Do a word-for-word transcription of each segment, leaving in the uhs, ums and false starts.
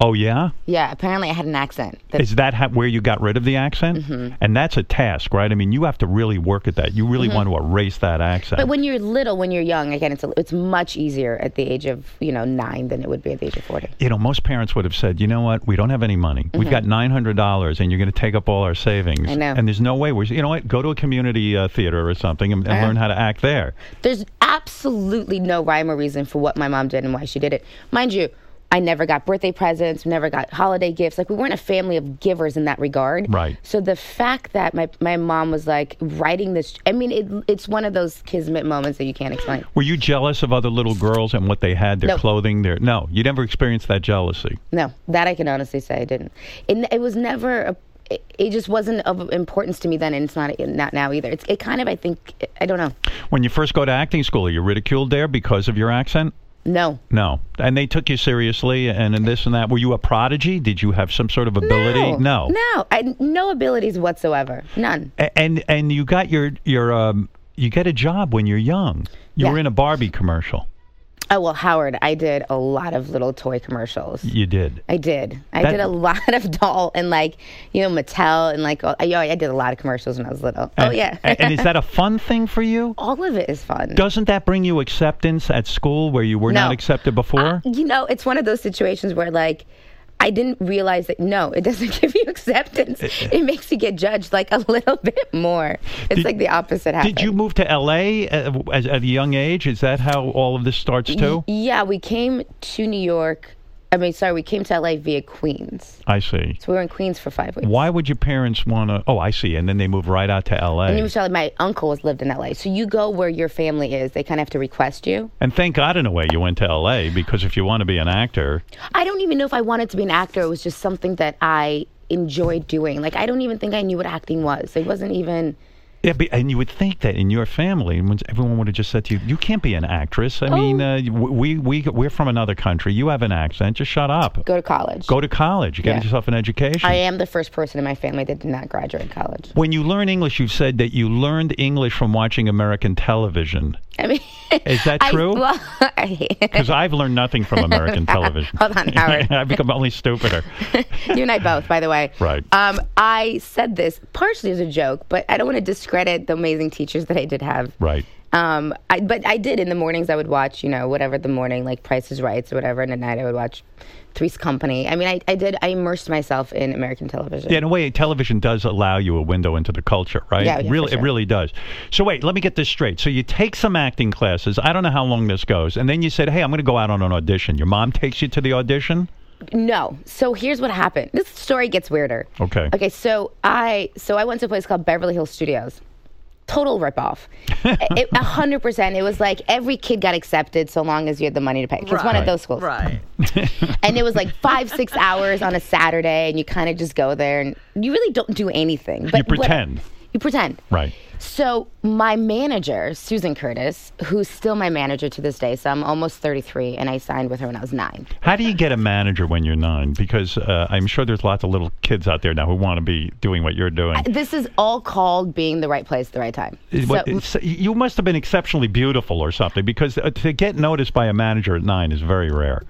Oh, yeah? Yeah, apparently I had an accent. That, Is that how, where you got rid of the accent? Mm-hmm. And that's a task, right? I mean, you have to really work at that. You really Mm-hmm. want to erase that accent. But when you're little, when you're young, again, it's a, it's much easier at the age of, you know, nine than it would be at the age of forty. You know, most parents would have said, you know what, we don't have any money. We've got nine hundred dollars and you're going to take up all our savings. Mm-hmm. I know. And there's no way. We're, you know what, go to a community uh, theater or something and, and Uh-huh. learn how to act there. There's absolutely no rhyme or reason for what my mom did and why she did it. Mind you, I never got birthday presents, never got holiday gifts. Like, we weren't a family of givers in that regard. Right. So the fact that my, my mom was, like, writing this, I mean, it, it's one of those kismet moments that you can't explain. Were you jealous of other little girls and what they had, their Nope. clothing? Their No, you never experienced that jealousy. No, that I can honestly say I didn't. It, it was never, a, it, it just wasn't of importance to me then, and it's not not now either. It's it kind of, I think, I don't know. When you first go to acting school, are you ridiculed there because of your accent? No. No. And they took you seriously and, and this and that. Were you a prodigy? Did you have some sort of ability? No. No. I, no abilities whatsoever. None. A- And and you got your your um you get a job when you're young. You Yeah. were in a Barbie commercial. Oh, well, Howard, I did a lot of little toy commercials. You did. I did. I That- did a lot of doll and, like, you know, Mattel and, like, oh, I, I did a lot of commercials when I was little. Oh, And- yeah. and is that a fun thing for you? All of it is fun. Doesn't that bring you acceptance at school where you were No. not accepted before? Uh, you know, it's one of those situations where, like, I didn't realize that, no, it doesn't give you acceptance. It makes you get judged, like, a little bit more. It's Did- like the opposite happened. Did you move to L A uh, as, at a young age? Is that how all of this starts too? Y- Yeah, we came to New York. I mean, sorry, we came to L A via Queens. I see. So we were in Queens for five weeks. Why would your parents want to? Oh, I see. And then they moved right out to L A. And you were my uncle was lived in L A. So you go where your family is. They kind of have to request you. And thank God, in a way, you went to L A because if you want to be an actor, I don't even know if I wanted to be an actor. It was just something that I enjoyed doing. Like, I don't even think I knew what acting was. It wasn't even... yeah, but, and you would think that in your family, when everyone would have just said to you, "You can't be an actress." I mean, Oh. uh, we we we're from another country. You have an accent. Just shut up. Go to college. Go to college. You get Yeah. yourself an education. I am the first person in my family that did not graduate college. When you learn English, you've said that you learned English from watching American television. I mean... Is that true? I, well, I, Because I've learned nothing from American television. Hold on, Howard. I've become only stupider. You and I both, by the way. Right. Um, I said this partially as a joke, but I don't want to discredit the amazing teachers that I did have. Right. Um, I, but I did in the mornings. I would watch, you know, whatever the morning, like Price is Right or whatever, and at night I would watch Three's Company. I mean, I, I did. I immersed myself in American television. Yeah, in a way, television does allow you a window into the culture, right? Yeah, yeah, for really, sure. it really does. So wait, let me get this straight. So you take some acting classes. I don't know how long this goes, and then you said, "Hey, I'm going to go out on an audition." Your mom takes you to the audition. No. So here's what happened. This story gets weirder. Okay. Okay. So I so I went to a place called Beverly Hills Studios. Total ripoff. It- A hundred percent. It was like every kid got accepted so long as you had the money to pay. It's one of those schools. Right. And it was like five, six hours on a Saturday, and you kind of just go there, and you really don't do anything. But You pretend. What, you pretend. Right. So my manager, Susan Curtis, who's still my manager to this day, so I'm almost thirty-three, and I signed with her when I was nine. How do you get a manager when you're nine? Because uh, I'm sure there's lots of little kids out there now who want to be doing what you're doing. This is all called being the right place at the right time. What- So, so you must have been exceptionally beautiful or something, because uh, to get noticed by a manager at nine is very rare.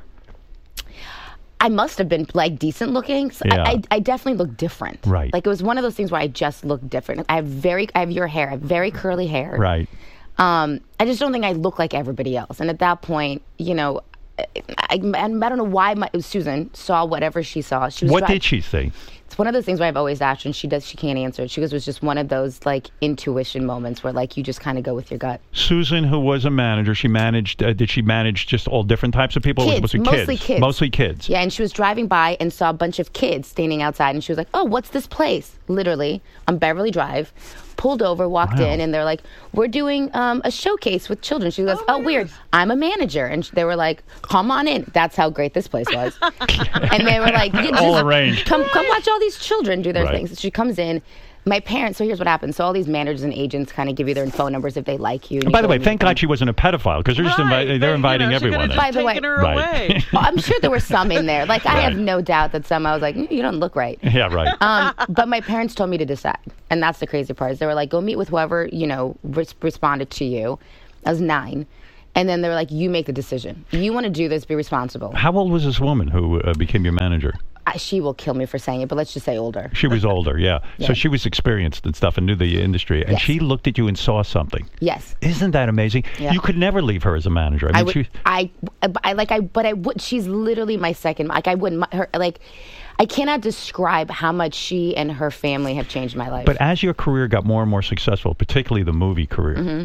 I must have been like decent looking. So Yeah. I, I, I definitely look different. Right. Like it was one of those things where I just looked different. I have very, I have your hair, I have very curly hair. Right. Um, I just don't think I look like everybody else. And at that point, you know, I, I, I don't know why my Susan saw whatever she saw. She was What dri- did she say? It's one of those things where I've always asked, and she does. She can't answer it. She goes, "It was just one of those like intuition moments where like you just kind of go with your gut." Susan, who was a manager, she managed. Uh, did she manage just all different types of people? or Kids, was it mostly kids. Mostly kids. Yeah, and she was driving by and saw a bunch of kids standing outside, and she was like, "Oh, what's this place?" Literally on Beverly Drive. Pulled over, walked Wow. in, and they're like, "We're doing um, a showcase with children." She goes, "Oh, weird. I'm a manager," and they were like, "Come on in." That's how great this place was. And they were like, yeah, All just arranged. Come, come watch all these children do their Right. things." She comes in. My parents. So here's what happens. So all these managers and agents kind of give you their phone numbers if they like you. and you By the go way, and thank meet them. God she wasn't a pedophile, because they're just Right, invi- but, they're you inviting know, she everyone could've in. just By the way- taken her Right. away. Well, I'm sure there were some in there. Like I Right. have no doubt that some I was like, mm, you don't look right. Yeah, right. Um, but my parents told me to decide, and that's the crazy part. Is they were like, go meet with whoever you know res- responded to you. I was nine, And then they were like, you make the decision. You want to do this, be responsible. How old was this woman who uh, became your manager? I, she will kill me for saying it, but let's just say older. She was older, yeah. Yeah. So she was experienced and stuff and knew the industry. And Yes. she looked at you and saw something. Yes. Isn't that amazing? Yeah. You could never leave her as a manager. I mean, I would, she, I, I, like, I, but I would, she's literally my second, like, I wouldn't, her, like, I cannot describe how much she and her family have changed my life. but as your career got more and more successful, particularly the movie career, Mm-hmm.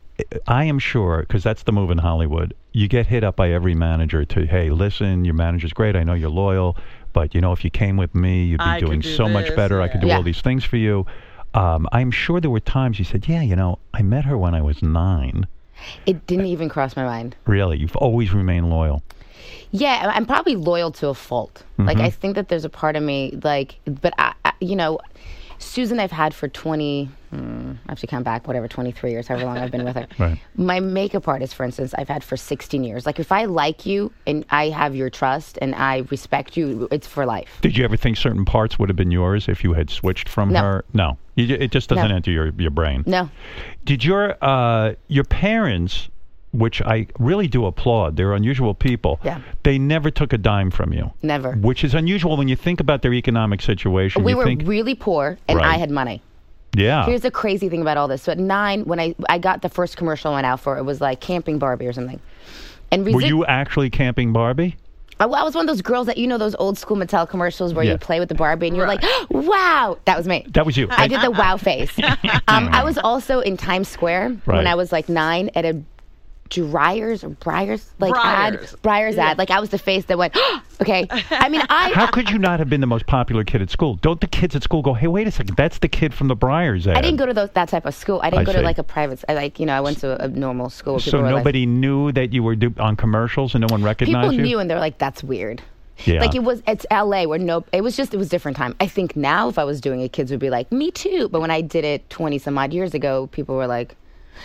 I am sure, because that's the move in Hollywood, you get hit up by every manager to, hey, listen, your manager's great. I know you're loyal. But, you know, if you came with me, you'd be I could doing do so much this, better. I yeah. could do Yeah. all these things for you. Um, I'm sure there were times you said, yeah, you know, I met her when I was nine. It didn't even cross my mind. Really? You've always remained loyal. Yeah, I'm probably loyal to a fault. Like, I think that there's a part of me, like, but, I, I you know, Susan I've had for twenty, hmm, I have to count back, whatever, twenty-three years, however long I've been with her. Right. My makeup artist, for instance, I've had for sixteen years. Like, if I like you and I have your trust and I respect you, it's for life. Did you ever think certain parts would have been yours if you had switched from No. her? No. You, ju- it just doesn't No. enter your, your brain. No. Did your uh, your parents, which I really do applaud, they're unusual people, Yeah. they never took a dime from you. Never. Which is unusual when you think about their economic situation. We you were think, really poor and Right. I had money. yeah. Here's the crazy thing about all this. So at nine, when I, I got the first commercial I went out for, it was like Camping Barbie or something. And Were resi- you actually camping Barbie? I, I was one of those girls that, you know, those old school Mattel commercials where Yeah. you play with the Barbie and you're like, wow, that was me. That was you. I did the wow face. um, I was also in Times Square Right. when I was like nine at a Dryers or Briars like Briars. ad Briars ad. Like I was the face that went, okay. I mean, I How could you not have been the most popular kid at school? Don't the kids at school go, hey, wait a second, that's the kid from the Briars ad. I didn't go to those, that type of school. I didn't I go see. to like a private. I like you know I went to a, a normal school. Where So people were nobody knew that you were do- on commercials and no one like, recognized people you? knew and they were like, that's weird. Yeah. Like it was, it's L A where no, it was just, it was different time. I think now if I was doing it, kids would be like, me too. But when I did it twenty some odd years ago, people were like,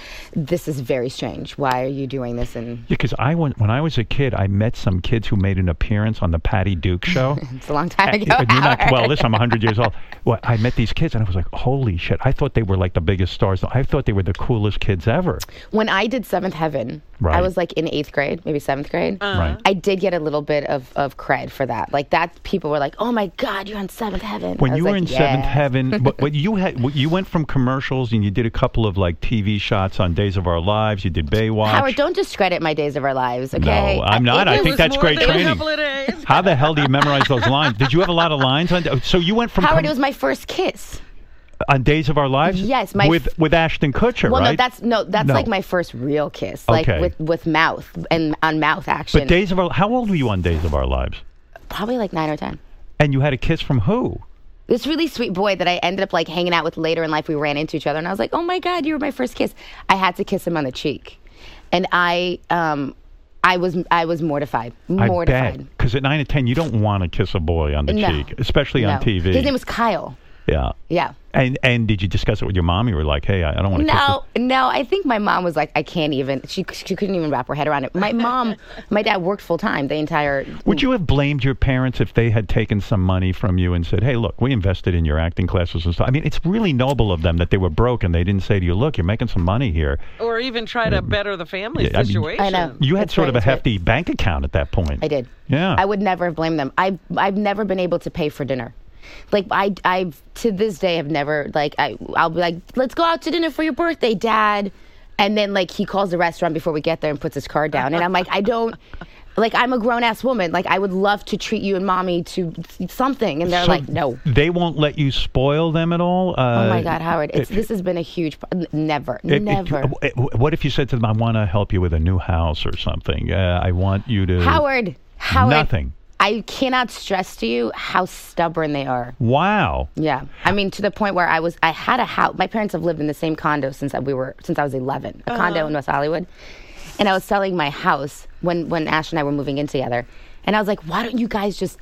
this is very strange. Why are you doing this? And Yeah, because I went, when I was a kid, I met some kids who made an appearance on the Patty Duke show. it's a long time ago. You're not, Howard. well, listen, I'm one hundred years old. Well, I met these kids and I was like, holy shit. I thought they were like the biggest stars. I thought they were the coolest kids ever. When I did Seventh Heaven, Right. I was like in eighth grade, maybe seventh grade. Right. I did get a little bit of, of cred for that. Like that, people were like, "Oh my God, you're on Seventh Heaven." When I was you were like, in Seventh "Yeah." Heaven, but, but you had you went from commercials and you did a couple of like T V shots on Days of Our Lives. You did Baywatch. Howard, don't discredit my Days of Our Lives, okay? No, I'm not. It I was- think that's More great than a training. couple of days. How the hell do you memorize those lines? Did you have a lot of lines on? So you went from Howard, com- it was my first kiss. on Days of Our Lives. Yes, my with f- with Ashton Kutcher, Well, right? no, that's no, that's No. like my first real kiss, like Okay. with with mouth and on mouth action. But Days of Our. How old were you on Days of Our Lives? Probably like nine or ten. And you had a kiss from who? This really sweet boy that I ended up like hanging out with later in life. We ran into each other, and I was like, "Oh my God, you were my first kiss." I had to kiss him on the cheek, and I, um, I was, I was mortified, mortified. I bet. Because at nine and ten, you don't want to kiss a boy on the No. cheek, especially on No. T V. His name was Kyle. Yeah. Yeah. And and did you discuss it with your mom? You were like, hey, I, I don't want to kiss No, no. I think my mom was like, I can't even. She she couldn't even wrap her head around it. My mom, my dad worked full time the entire. Would you have blamed your parents if they had taken some money from you and said, hey, look, we invested in your acting classes and stuff? I mean, it's really noble of them that they were broke and they didn't say to you, look, you're making some money here. Or even try to better the family Yeah, I mean- situation. I know. You had It's sort right, of a it's right. hefty bank account at that point. I did. Yeah. I would never have blamed them. I I've never been able to pay for dinner. Like I I to this day have never like I I'll be like, let's go out to dinner for your birthday, Dad. And then like he calls the restaurant before we get there and puts his card down. And I'm like, I don't like I'm a grown ass woman. Like I would love to treat you and mommy to something. And they're So like, no. They won't let you spoil them at all? Uh, Oh my God, Howard! It's, if- this has been a huge. pro- Never, It- it- never. it- what if you said to them, I want to help you with a new house or something? Uh, I want you to... Howard, Howard. Nothing. I cannot stress to you how stubborn they are. Wow. Yeah, I mean to the point where I was. I had a house. My parents have lived in the same condo since we were since I was eleven. A condo in West Hollywood, and I was selling my house when when Ash and I were moving in together. And I was like, why don't you guys just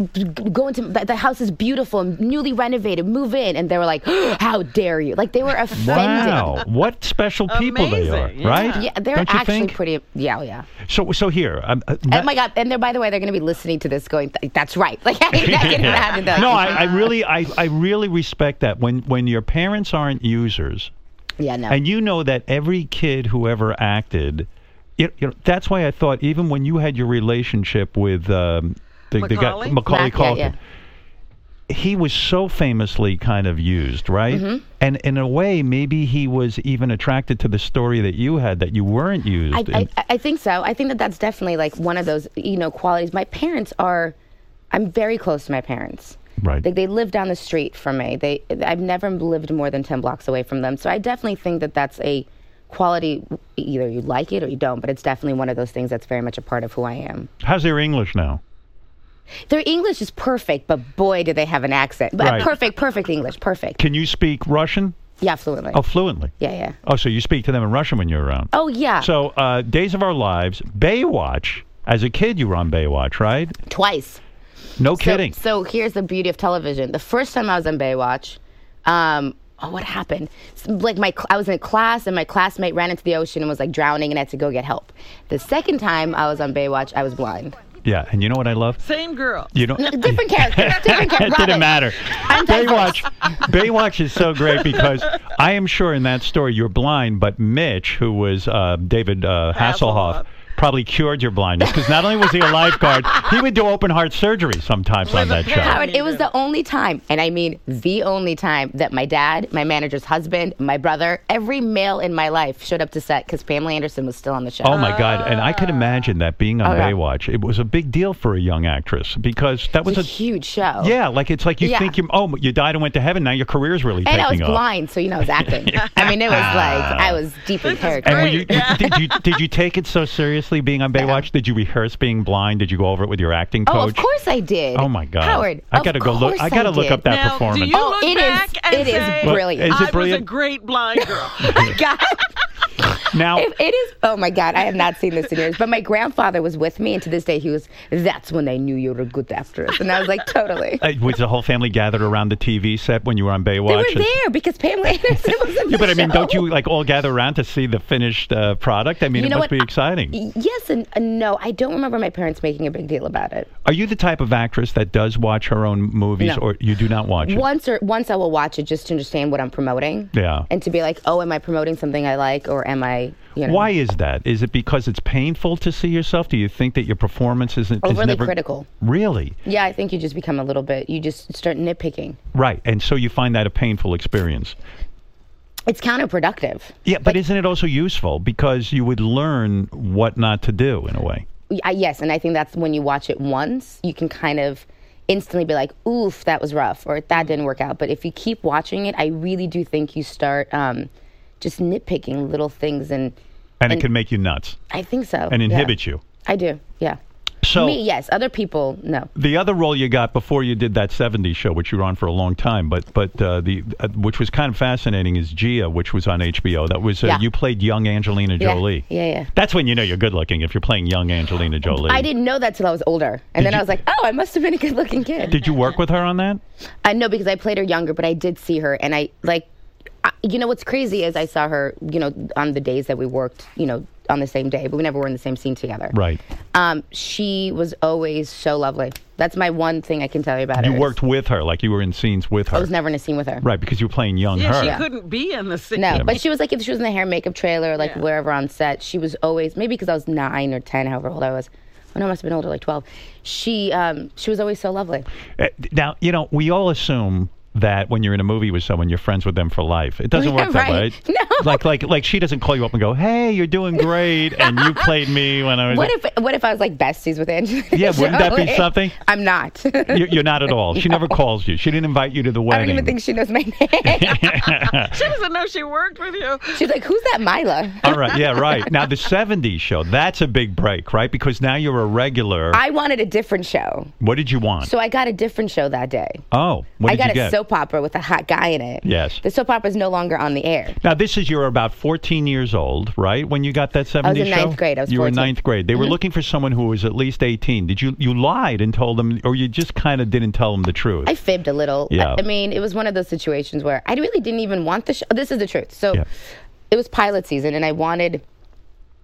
go into the, the house is beautiful, newly renovated, move in? And they were like, how dare you? Like they were offended. Wow. What special people they are, Amazing, yeah. right? Yeah, they're Don't you actually think? pretty. Yeah, oh, yeah. So, so here... Um, uh, Oh my God! And they're, by the way, they're going to be listening to this, going, "That's right." Like I can imagine that. No, I, I really, I, I really respect that. When when your parents aren't users, Yeah, no. and you know that every kid who ever acted You, you know, that's why I thought even when you had your relationship with um, the, the guy Macaulay? Macaulay Mac, yeah, Culkin, yeah. he was so famously kind of used, right? Mm-hmm. And in a way, maybe he was even attracted to the story that you had that you weren't used. I, in. I, I think so. I think that that's definitely like one of those, you know, qualities. My parents are, I'm very close to my parents. Right. Like they live down the street from me. They, I've never lived more than ten blocks away from them. So I definitely think that that's a quality. Either you like it or you don't, but it's definitely one of those things that's very much a part of who I am. How's their English now? Their English is perfect, but boy, do they have an accent. But Right. perfect, perfect English, perfect. Can you speak Russian? Yeah, fluently. Oh, fluently. Yeah, yeah. Oh, so you speak to them in Russian when you're around. Oh, yeah. So, uh, Days of Our Lives, Baywatch. As a kid, you were on Baywatch, right? Twice. No So- kidding. So, here's the beauty of television. The first time I was on Baywatch, um, oh, what happened? S- Like my, cl- I was in class and my classmate ran into the ocean and was like drowning and I had to go get help. The second time I was on Baywatch, I was blind. Yeah, and you know what I love? Same girl. You know, No, different character. Different character. it didn't matter. I'm Baywatch, Baywatch is so great because I am sure in that story you're blind, but Mitch, who was uh, David uh, Hasselhoff, Hasselhoff. probably cured your blindness because not only was he a lifeguard, he would do open heart surgery sometimes on With that a show. pen. Howard, it was the only time, and I mean the only time, that my dad, my manager's husband, my brother, every male in my life showed up to set because Pamela Anderson was still on the show. Oh my God! And I could imagine that being on Oh, yeah. Baywatch, it was a big deal for a young actress because that was It's a a huge show. yeah, like it's like you Yeah. think you oh you died and went to heaven, now your career's really And I was taking off. blind, so you know I was acting. I mean, it was like I was deep in character. And were Great. you, Yeah. did you did you take it so seriously being on Baywatch? Did you rehearse being blind? Did you go over it with your acting coach? Oh, of course I did. Oh my God! Howard, I of gotta go look. course I gotta look did. up that Now, performance. do you Oh, look it is- back and it is say, brilliant. Is it I was a brilliant? great blind girl. God. Now, It, it is. Oh my God, I have not seen this in years. But my grandfather was with me, and to this day, he was. That's when they knew you were a good actress, and I was like, totally. uh, was the whole family gathered around the T V set when you were on Baywatch? They were And- there because Pamela Anderson was in the Yeah, but I mean, show. don't you like all gather around to see the finished uh, product? I mean, You it know must what? be exciting. Y- Yes and uh, no. I don't remember my parents making a big deal about it. Are you the type of actress that does watch her own movies, No. or you do not watch it? Once or once I will watch it just to understand what I'm promoting. Yeah. And to be like, oh, am I promoting something I like, or am I, you know, Why is that? Is it because it's painful to see yourself? Do you think that your performance isn't is overly never critical? Really? Yeah, I think you just become a little bit. You just start nitpicking. Right. And so you find that a painful experience. It's counterproductive. Yeah, but isn't it also useful because you would learn what not to do in a way? I, yes, and I think that's when you watch it once, you can kind of instantly be like, oof, that was rough, or that didn't work out. But if you keep watching it, I really do think you start um, just nitpicking little things, and And, it And- can make you nuts I think so. and yeah. inhibit you. I do, yeah. So Me, yes. Other people, no. the other role you got before you did that seventies show, which you were on for a long time, but but uh, the uh, which was kind of fascinating, is Gia, which was on H B O. That was uh, Yeah. you played young Angelina Yeah, Jolie. yeah, yeah. That's when you know you're good looking if you're playing young Angelina Jolie. I didn't know that till I was older, and then you- I was like, "Oh, I must have been a good-looking kid." Did you work with her on that? I know because I played her younger, but I did see her, and I like, I, you know, what's crazy is I saw her, you know, on the days that we worked, you know, on the same day, but we never were in the same scene together. Right. Um, she was always so lovely. That's my one thing I can tell you about You her. is worked with her, like you were in scenes with her. I was never in a scene with her. Right, because you were playing young Yeah, her. she couldn't be in the scene. No, but she was like, if she was in the hair and makeup trailer, like Yeah. wherever on set, she was always, maybe because I was nine or ten, however old I was. Oh, no, I must have been older, like twelve. She, um, she was always so lovely. Uh, Now, you know, we all assume that when you're in a movie with someone, you're friends with them for life. It doesn't Yeah, work that way. right. No. Like, like, like she doesn't call you up and go, "Hey, you're doing great," and you played me when I was. What if what if I was like besties with Angelina Yeah, wouldn't that be Jolie? something? I'm not. You're, you're not at all. She never calls you. She didn't invite you to the I wedding. don't even think she knows my name. She doesn't know she worked with you. She's like, who's that Mila? All right, yeah, right. Now the seventies show, that's a big break, right? Because now you're a regular. I wanted a different show. What did you want? So I got a different show that day. oh, what I did got you a get? soap opera with a hot guy in it. Yes. The soap opera is no longer on the air. Now this is you're about fourteen years old, right? When you got that seventies in show? ninth grade. I was You were in fourteen. ninth grade. They were Mm-hmm. looking for someone who was at least eighteen. Did you you lied and told them, or you just kind of didn't tell them the truth? I fibbed a little. Yeah. I, I mean, it was one of those situations where I really didn't even want the show. This is the truth. So Yeah. it was pilot season, and I wanted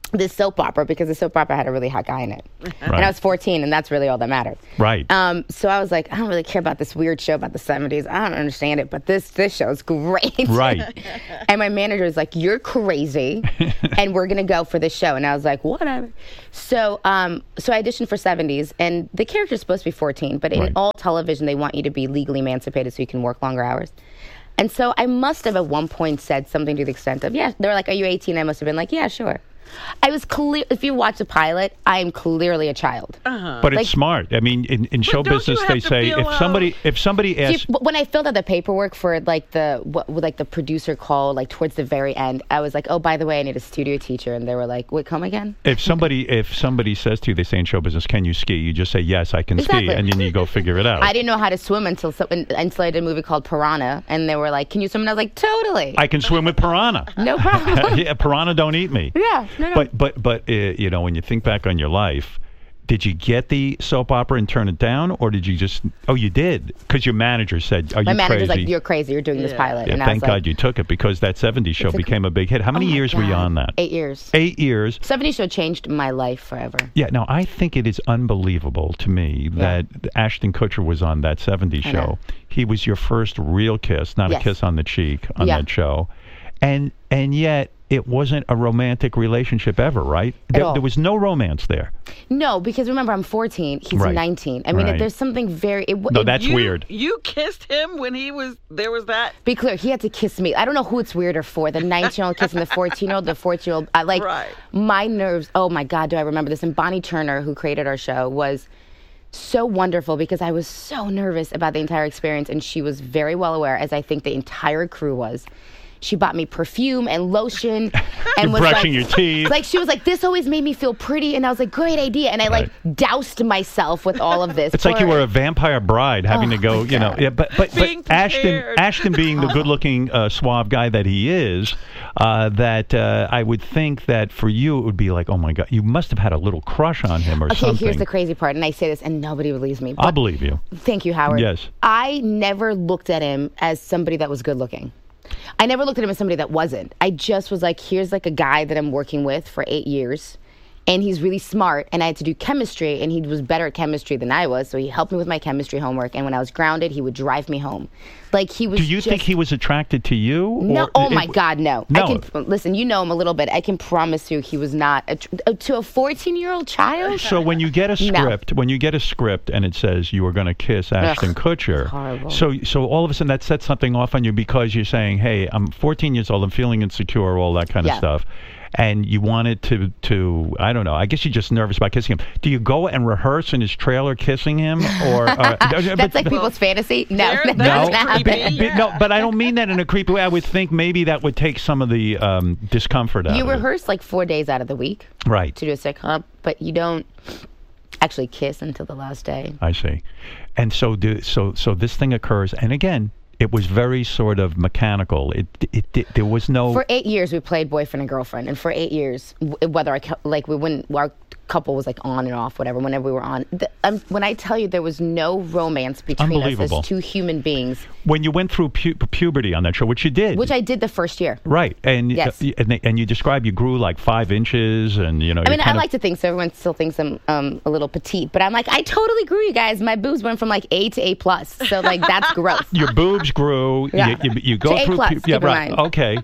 this soap opera because the soap opera had a really hot guy in it. Right. And I was fourteen, and that's really all that mattered. Right. Um, so I was like, I don't really care about this weird show about the seventies. I don't understand it, but this this show is great. Right. And my manager was like, you're crazy, and we're going to go for this show. And I was like, whatever. So um, so I auditioned for seventies, and the character's supposed to be fourteen, but in Right. all television, they want you to be legally emancipated so you can work longer hours. And so I must have at one point said something to the extent of, yeah, they were like, are you eighteen? I must have been like, yeah, sure. I was clear. If you watch the pilot, I am clearly a child. Uh-huh. But it's like- smart. I mean, in, in show don't you business, have they to say feel, if uh, somebody if somebody See, asks, but when I filled out the paperwork for like the what like the producer call, like towards the very end, I was like, oh, by the way, I need a studio teacher, and they were like, wait, come again? if somebody if somebody says to you, they say in show business, can you ski? You just say yes, I can Exactly. ski, and then you go figure it out. I didn't know how to swim until so, until I did a movie called Piranha, and they were like, can you swim? And I was like, totally, I can swim with piranha. no problem. Yeah, piranha don't eat me. Yeah, no, no. But but but uh, you know, when you think back on your life, did you get the soap opera and turn it down, or did you just? Oh, you did, because your manager said, "Are My you manager's crazy?" like, you're crazy. You're doing this Yeah. pilot. Yeah, and I thank was God like, you took it, because that seventies show It's a- became a big hit. How many oh my years were you God. on that? Eight years. Eight years. seventies show changed my life forever. Yeah, no, I think it is unbelievable to me that Ashton Kutcher was on that seventies I show. know. He was your first real kiss, not Yes. a kiss on the cheek on Yeah. that show. And and yet it wasn't a romantic relationship ever, right? There, all. there was no romance there. No, because remember, I'm fourteen. He's Right. nineteen. I mean, Right. there's something very. It, No, it- that's you, weird. You kissed him when he was there was that. Be clear, he had to kiss me. I don't know who it's weirder for, the nineteen-year-old kissing the fourteen-year-old, the fourteen-year-old. I like Right. my nerves. Oh my God, do I remember this? And Bonnie Turner, who created our show, was so wonderful because I was so nervous about the entire experience, and she was very well aware, as I think the entire crew was. She bought me perfume and lotion, and You're was brushing like, your teeth. Like she was like, "This always made me feel pretty," and I was like, "Great idea!" And I like doused myself with all of this. It's like you for- were a vampire bride having to Oh, go, my you know. God. Yeah, but but, Being but Ashton prepared. Ashton being the good-looking, uh, suave guy that he is, uh, that uh, I would think that for you it would be like, oh my God, you must have had a little crush on him or Okay, something. here's the crazy part, and I say this, and nobody believes me. I'll But believe you. thank you, Howard. Yes. I never looked at him as somebody that was good looking. I never looked at him as somebody that wasn't. I just was like, here's like a guy that I'm working with for eight years. And he's really smart, and I had to do chemistry, and he was better at chemistry than I was, so he helped me with my chemistry homework, and when I was grounded, he would drive me home. Like, he was Do you just, think he was attracted to you? No, or oh it- my God, no. No. I can, listen, you know him a little bit. I can promise you he was not, a, uh, to a fourteen-year-old child? So when you get a No. script, when you get a script and it says you were going to kiss Ashton Kutcher, horrible. so so all of a sudden that sets something off on you because you're saying, "Hey, I'm fourteen years old, I'm feeling insecure, all that kind of Yeah. stuff." And you wanted to, to, I don't know, I guess you're just nervous about kissing him. Do you go and rehearse in his trailer kissing him? Or uh, That's like people's fantasy? No, There- that no, doesn't that's happen. creepy. but, no, but I don't mean that in a creepy way. I would think maybe that would take some of the um, discomfort out You of it. rehearse like four days out of the week Right. to do a sitcom, but you don't actually kiss until the last day. I see. And so do, so so this thing occurs, and again, it was very sort of mechanical. It it, it there was no For eight years, we played boyfriend and girlfriend, and for eight years, w- whether I cou- like we wouldn't, our couple was like on and off, whatever. Whenever we were on, the, um, when I tell you there was no romance between us Unbelievable. as two human beings, when you went through pu- puberty on that show, which you did. which I did the first year. Right, and Yes. uh, and, they- and you describe you grew like five inches, and you know. I mean, you're I kind of- like to think so. Everyone still thinks I'm um, a little petite, but I'm like, I totally grew, you guys. My boobs went from like A to A plus, so like that's growth. your boobs grew. Yeah. You, you, you go To A through. plus, pu- keep yeah, in right. mind. Okay.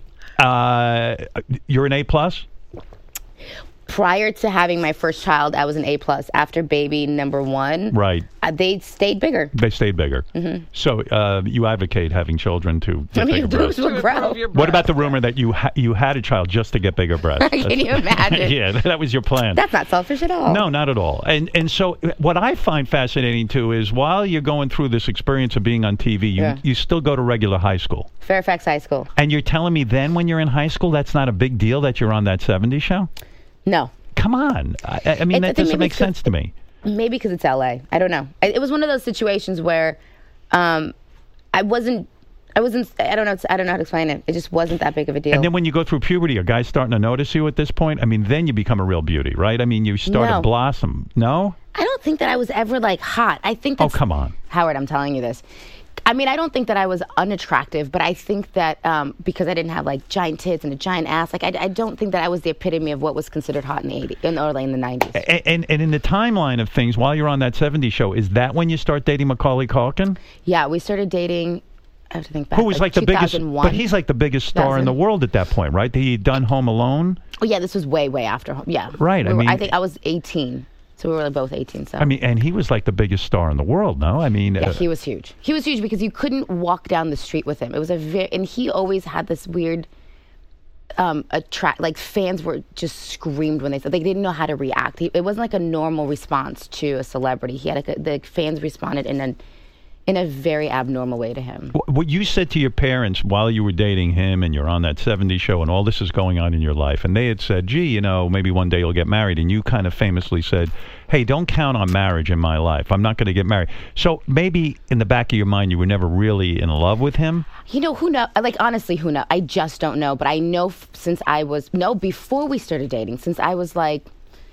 Uh, you're an A plus. Prior to having my first child, I was an A plus. After baby number one, Right. uh, they stayed bigger. They stayed bigger. Mm-hmm. So uh, you advocate having children to get I mean, bigger breasts. boobs will To grow. improve your What about breath. the rumor that you ha- you had a child just to get bigger breasts? Can you imagine? Yeah, that was your plan. That's not selfish at all. No, not at all. And and so what I find fascinating too is while you're going through this experience of being on T V, you Yeah. you still go to regular high school. Fairfax High School. And you're telling me then when you're in high school that's not a big deal that you're on that seventies show? No. Come on. I, I mean It's- that I think doesn't maybe make it's sense to me. Maybe because it's L A. I don't know. I, it was one of those situations where um, I wasn't. I wasn't. I don't know. I don't know how to explain it. It just wasn't that big of a deal. And then when you go through puberty, are guys starting to notice you at this point? I mean, then you become a real beauty, right? I mean, you start to No. blossom. No? I don't think that I was ever like hot. I think Oh, that's come on. Howard, I'm telling you this. I mean, I don't think that I was unattractive, but I think that um, because I didn't have like giant tits and a giant ass, like I, I don't think that I was the epitome of what was considered hot in the eighties, in early in the nineties. And, and and in the timeline of things, while you're on that seventies show, is that when you start dating Macaulay Culkin? Yeah, we started dating. I have to think back. Who was like, the biggest, two thousand one. but he's like the biggest star in the world at that point, right? He'd done Home Alone. Oh yeah, this was way way after. Yeah. Right. We I were, mean, I think I was eighteen. So we were both eighteen. So I mean, and he was like the biggest star in the world. No, I mean, yeah, uh, he was huge. He was huge because you couldn't walk down the street with him. It was a very, and he always had this weird, um, attract. Like fans were just screamed when they said they didn't know how to react. He, it wasn't like a normal response to a celebrity. He had like a, the fans responded in a, in a very abnormal way to him. wh- what you said to your parents while you were dating him, and you're on that seventies show, and all this is going on in your life, and they had said, "Gee, you know, maybe one day you'll get married," and you kind of famously said, "Hey, don't count on marriage in my life. I'm not going to get married." So maybe in the back of your mind, you were never really in love with him. You know, who know? Like, honestly, who know? I just don't know. But I know f- since I was, no, before we started dating, since I was like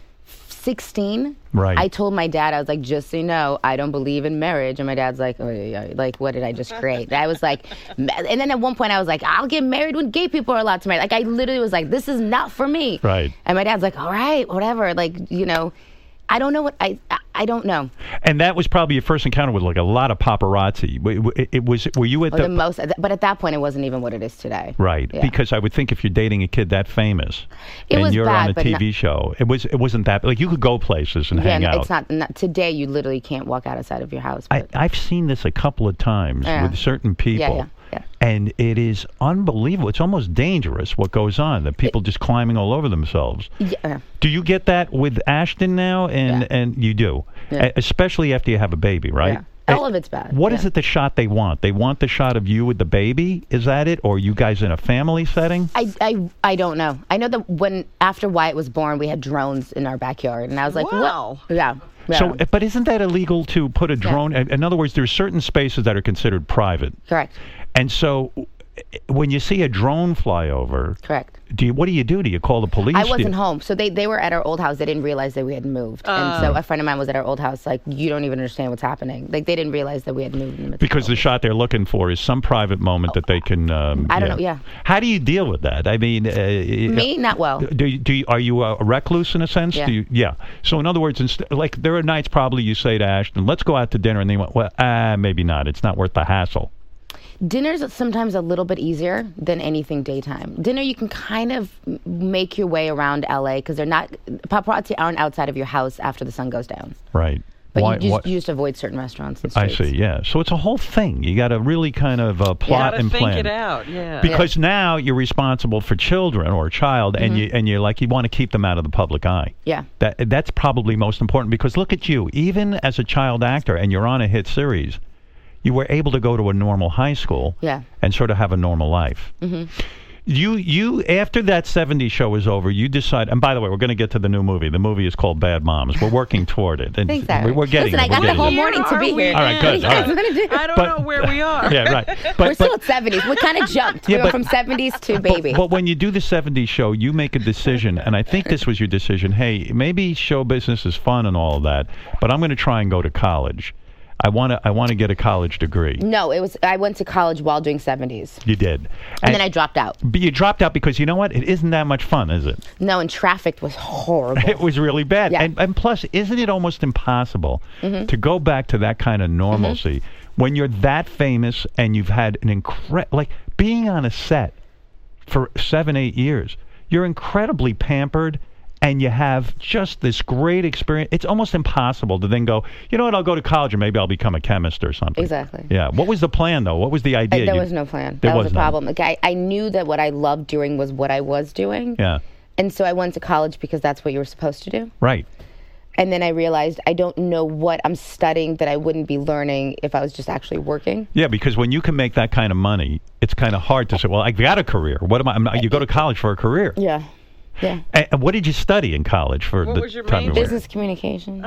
sixteen, Right. I told my dad, I was like, just so you know, I don't believe in marriage. And my dad's like, oh, yeah, yeah. Like, what did I just create? And I was like, ma- and then at one point I was like, I'll get married when gay people are allowed to marry. Like, I literally was like, this is not for me. Right. And my dad's like, all right, whatever. Like, you know, I don't know what, I, I, I don't know. And that was probably your first encounter with like a lot of paparazzi. W- w- It, it was. Were you at Or the, the most, but at that point, it wasn't even what it is today. right? Yeah. Because I would think if you're dating a kid that famous, It and was you're bad, on a but T V not- show, it was. It wasn't that like you could go places and Yeah, hang no, out. it's not, not today. You literally can't walk outside of your house. I, But I've seen this a couple of times Yeah. with certain people. yeah, yeah. And it is unbelievable. It's almost dangerous what goes on. The people just climbing all over themselves. yeah. Do you get that with Ashton now? And Yeah. and you do, Yeah. E- especially after you have a baby, right? Yeah. All of it's bad. What is Yeah. it the shot they want? They want the shot of you with the baby? Is that it? Or you guys in a family setting? I, I, I don't know. I know that when after Wyatt was born, we had drones in our backyard, and I was like, Wow. what? Yeah. yeah. So, but isn't that illegal to put a drone? In in other words, there's certain spaces that are considered private. Correct. And so when you see a drone fly over, Correct. do you, what do you do? Do you call the police? I Do you- wasn't home, so they, they were at our old house. They didn't realize that we had moved, and so a friend of mine was at our old house. Like, you don't even understand what's happening. Like, they didn't realize that we had moved in the midst Because of the all shot they're looking for is some private moment that they can. Um, I don't know, yeah. How do you deal with that? I mean, uh, this. Me, not well. Do you, do you, are you a recluse in a sense? Yeah. Do you, yeah. So in other words, inst- like there are nights probably you say to Ashton, "Let's go out to dinner," and they went, "Well, ah, maybe not. It's not worth the hassle." Dinner's sometimes a little bit easier than anything daytime. Dinner, you can kind of m- make your way around L A because they're not paparazzi aren't outside of your house after the sun goes down. Right. But Why- you, just, why- you just avoid certain restaurants and I streets. see. Yeah. So it's a whole thing. You got to really kind of uh, plot Gotta and think plan. it out. Yeah. Because now you're responsible for children or a child, and you and you're like you want to keep them out of the public eye. Yeah. That that's probably most important because look at you, even as a child actor, and you're on a hit series, you were able to go to a normal high school. Yeah. And sort of have a normal life. Mm-hmm. You you after that seventies show is over, you decide. And by the way, we're going to get to the new movie. The movie is called Bad Moms. We're working toward it. And Thanks, Aaron. we're, we're getting Listen, it. I got We're the getting whole it. morning to be Are we here. All right, good. What do you All guys right. wanna do? I don't But- know where we are. Yeah, right. But, We're but- still at seventies. We kind of jumped. Yeah, we but- went from seventies to baby. But when you do the seventies show, you make a decision, and I think this was your decision. Hey, maybe show business is fun and all of that, but I'm going to try and go to college. I want to. I want to get a college degree. No, it was. I went to college while doing seventies, You did, and, and then I dropped out. But you dropped out because you know what? It isn't that much fun, is it? No, and traffic was horrible. It was really bad. Yeah. And, and plus, isn't it almost impossible to go back to that kind of normalcy when you're that famous and you've had an incredible, like being on a set for seven, eight years, you're incredibly pampered and you have just this great experience. It's almost impossible to then go, you know what, I'll go to college and maybe I'll become a chemist or something. Exactly. Yeah. What was the plan, though? What was the I, idea? there You- was no plan. There That was, was the none. problem. Like I, I knew that what I loved doing was what I was doing. Yeah. And so I went to college because that's what you were supposed to do. Right. And then I realized I don't know what I'm studying that I wouldn't be learning if I was just actually working. Yeah, because when you can make that kind of money, it's kind of hard to say, well, I've got a career. What am I? I'm not, you go to college for a career. Yeah. Yeah. And and what did you study in college for What the was your time you major? were- Business communication.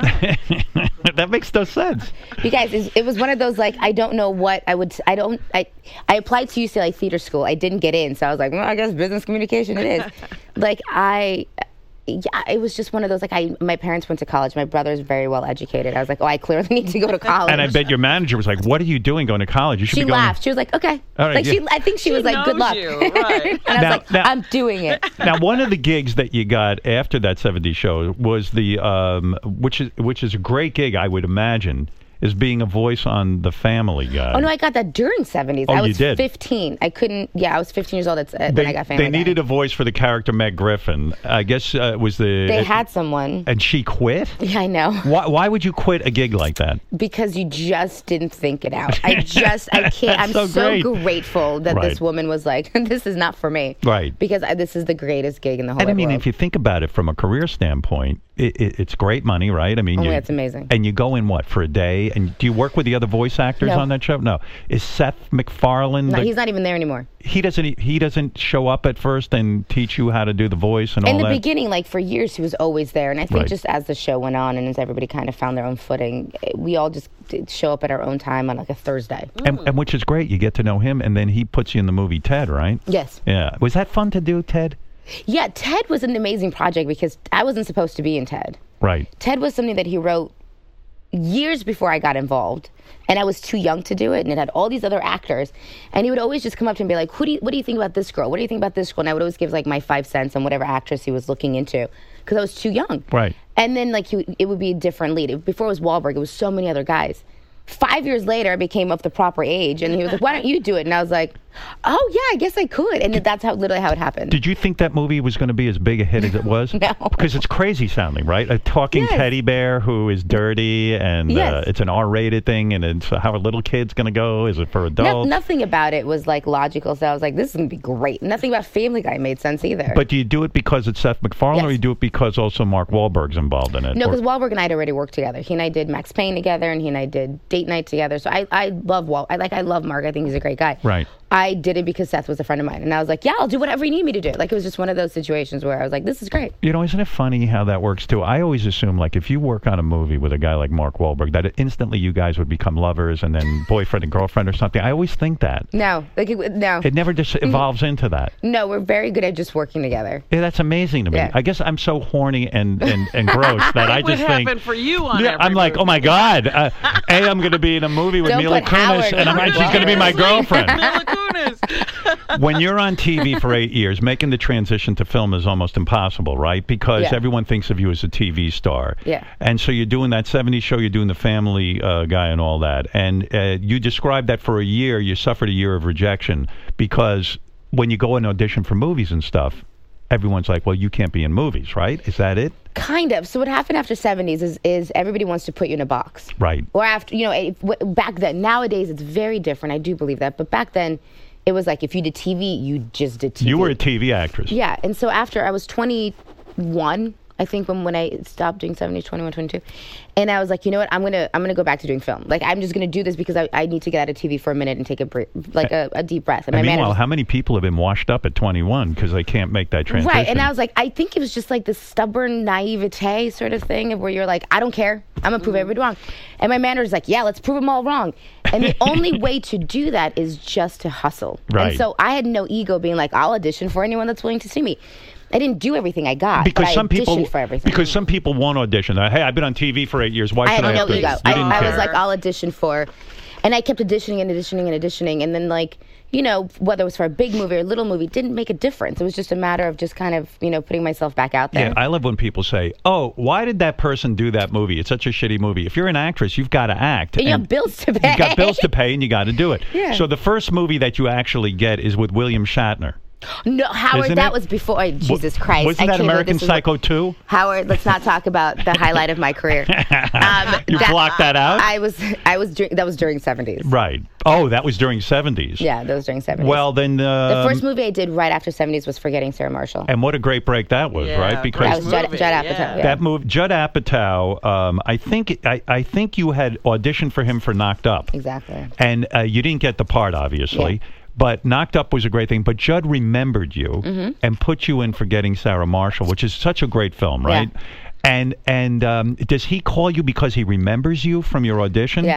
That makes no sense. You guys, it, it was one of those like I don't know what I would. I don't. I I applied to U C L A Theater School. I didn't get in, so I was like, well, I guess business communication it is. Like I, yeah, it was just one of those, like, I, my parents went to college. My brother's very well educated. I was like, oh, I clearly need to go to college. And I bet your manager was like, what are you doing going to college? You should she be going. laughed. She was like, okay. All right, like, yeah. she, I think she, She was like, good knows luck. you, right. And I was Now- like, now- I'm doing it. Now, one of the gigs that you got after that seventies show was the, um, which is which is a great gig, I would imagine, is being a voice on The Family Guy. Oh, no, I got that during seventies. Oh, I you was did? fifteen. I couldn't, yeah, I was fifteen years old at, uh, they, when I got Family They Guy. needed a voice for the character Meg Griffin. I guess uh, it was the... They had someone. And she quit? Yeah, I know. Why, why would you quit a gig like that? Because you just didn't think it out. I just, I can't. I'm So so, great. grateful that Right. this woman was like, this is not for me. Right. Because I, this is the greatest gig in the whole And I wide mean, world. if you think about it from a career standpoint, it, it, it's great money, right? I mean, Oh, you, yeah, it's amazing. And you go in what for a day? And do you work with the other voice actors No. on that show? No. Is Seth MacFarlane? No, the- he's not even there anymore. he doesn't. He doesn't show up at first and teach you how to do the voice and In all the that. beginning, like for years, he was always there. And I think Right. just as the show went on and as everybody kind of found their own footing, eh, we all just did show up at our own time on like a Thursday. and, and which is great. You get to know him, and then he puts you in the movie Ted, right? Yes. Yeah. Was that fun to do, Ted? Yeah, Ted was an amazing project because I wasn't supposed to be in Ted. Right. Ted was something that he wrote years before I got involved, and I was too young to do it, and it had all these other actors, and he would always just come up to me and be like, "Who do you, what do you think about this girl? What do you think about this girl?" And I would always give like my five cents on whatever actress he was looking into, because I was too young. Right. And then like he, would- it would be a different lead. It- Before it was Wahlberg, it was so many other guys. Five years later, I became of the proper age, and he was like, "Why don't you do it?" And I was like, "Oh yeah, I guess I could." And that's how literally how it happened. Did you think that movie was going to be as big a hit as it was? No. Because it's crazy sounding, right? A talking Yes. teddy bear who is dirty, and uh, Yes. it's an R-rated thing, and it's how a little kid's going to go. Is it for No, adults? nothing about it was like logical. So I was like, "This is gonna be great." Nothing about Family Guy made sense either. But do you do it because it's Seth MacFarlane, or Yes. you do it because also Mark Wahlberg's involved in it? No, Or- because Wahlberg and I had already worked together. He and I did Max Payne together, and he and I did Date Night together. So I, I love Wal. I like I love Mark. I think he's a great guy. Right. I did it because Seth was a friend of mine, and I was like, "Yeah, I'll do whatever you need me to do." Like it was just one of those situations where I was like, "This is great." You know, isn't it funny how that works too? I always assume, like, if you work on a movie with a guy like Mark Wahlberg, that instantly you guys would become lovers and then boyfriend and girlfriend or something. I always think that. No, like it, no, It never just evolves into that. no. We're very good at just working together. Yeah, that's amazing to me. Yeah. I guess I'm so horny and, and, and gross that I It would just think. happen for you on Yeah, every I'm like, movie. oh my God. Uh, a, I'm going to be in a movie with Don't Mila put Kunis, Howard and I'm, on she's the going to be my girlfriend. Mila Kunis. When you're on T V for eight years, making the transition to film is almost impossible, right? Because Yeah. everyone thinks of you as a T V star. Yeah. And so you're doing that seventies show, you're doing the Family uh, Guy and all that. And uh, you described that for a year, you suffered a year of rejection because when you go and audition for movies and stuff, everyone's like, well, you can't be in movies, right? Is that it? Kind of. So what happened after seventies is is everybody wants to put you in a box. Right. Or after, you know, if, w- back then. Nowadays, it's very different. I do believe that. But back then, it was like if you did T V, you just did T V. You were a T V actress. Yeah. And so after I was twenty-one, I think when, when I stopped doing seventies, twenty-one, twenty-two. And I was like, you know what? I'm going to I'm gonna go back to doing film. Like, I'm just going to do this because I, I need to get out of T V for a minute and take a bre- like a, a deep breath. And, And my meanwhile, manager- how many people have been washed up at twenty-one because they can't make that transition? Right, and I was like, I think it was just like this stubborn naivete sort of thing of where you're like, I don't care, I'm gonna prove everybody wrong. And my manager's like, yeah, let's prove them all wrong. And the only way to do that is just to hustle. Right. And so I had no ego being like, I'll audition for anyone that's willing to see me. I didn't do everything I got, because but I some people auditioned for everything. because some people won't audition. Uh, hey, I've been on T V for eight years. Why I should had I have no to? ego. You I, didn't I care. was like, I'll audition for, and I kept auditioning and auditioning and auditioning, and then like, you know, whether it was for a big movie or a little movie, didn't make a difference. It was just a matter of just kind of, you know, putting myself back out there. Yeah, I love when people say, "Oh, why did that person do that movie? It's such a shitty movie." If you're an actress, you've got to act. And you have bills to pay. You've got bills to pay, and you got to do it. Yeah. So the first movie that you actually get is with William Shatner. No, Howard, Isn't that it? was before. Oh, Jesus Wa- Christ! Wasn't I that can't believe American this is Psycho what- two? Howard, let's not talk about the highlight of my career. Um, You blocked that out? I was, I was, dur- that was during seventies. Right. Oh, that was during seventies. Yeah, that was during seventies. Well, then. the Um, first movie I did right after seventies was Forgetting Sarah Marshall. and what a great break that was, Yeah, right? great Because That was Judd, movie, Judd Apatow. yeah. Yeah. that move, Judd Apatow. Um, I think I, I think you had auditioned for him for Knocked Up. Exactly. And uh, you didn't get the part, obviously. Yeah. But Knocked Up was a great thing. But Judd remembered you Mm-hmm. and put you in Forgetting Sarah Marshall, which is such a great film, right? Yeah. And and um, does he call you because he remembers you from your audition? Yeah.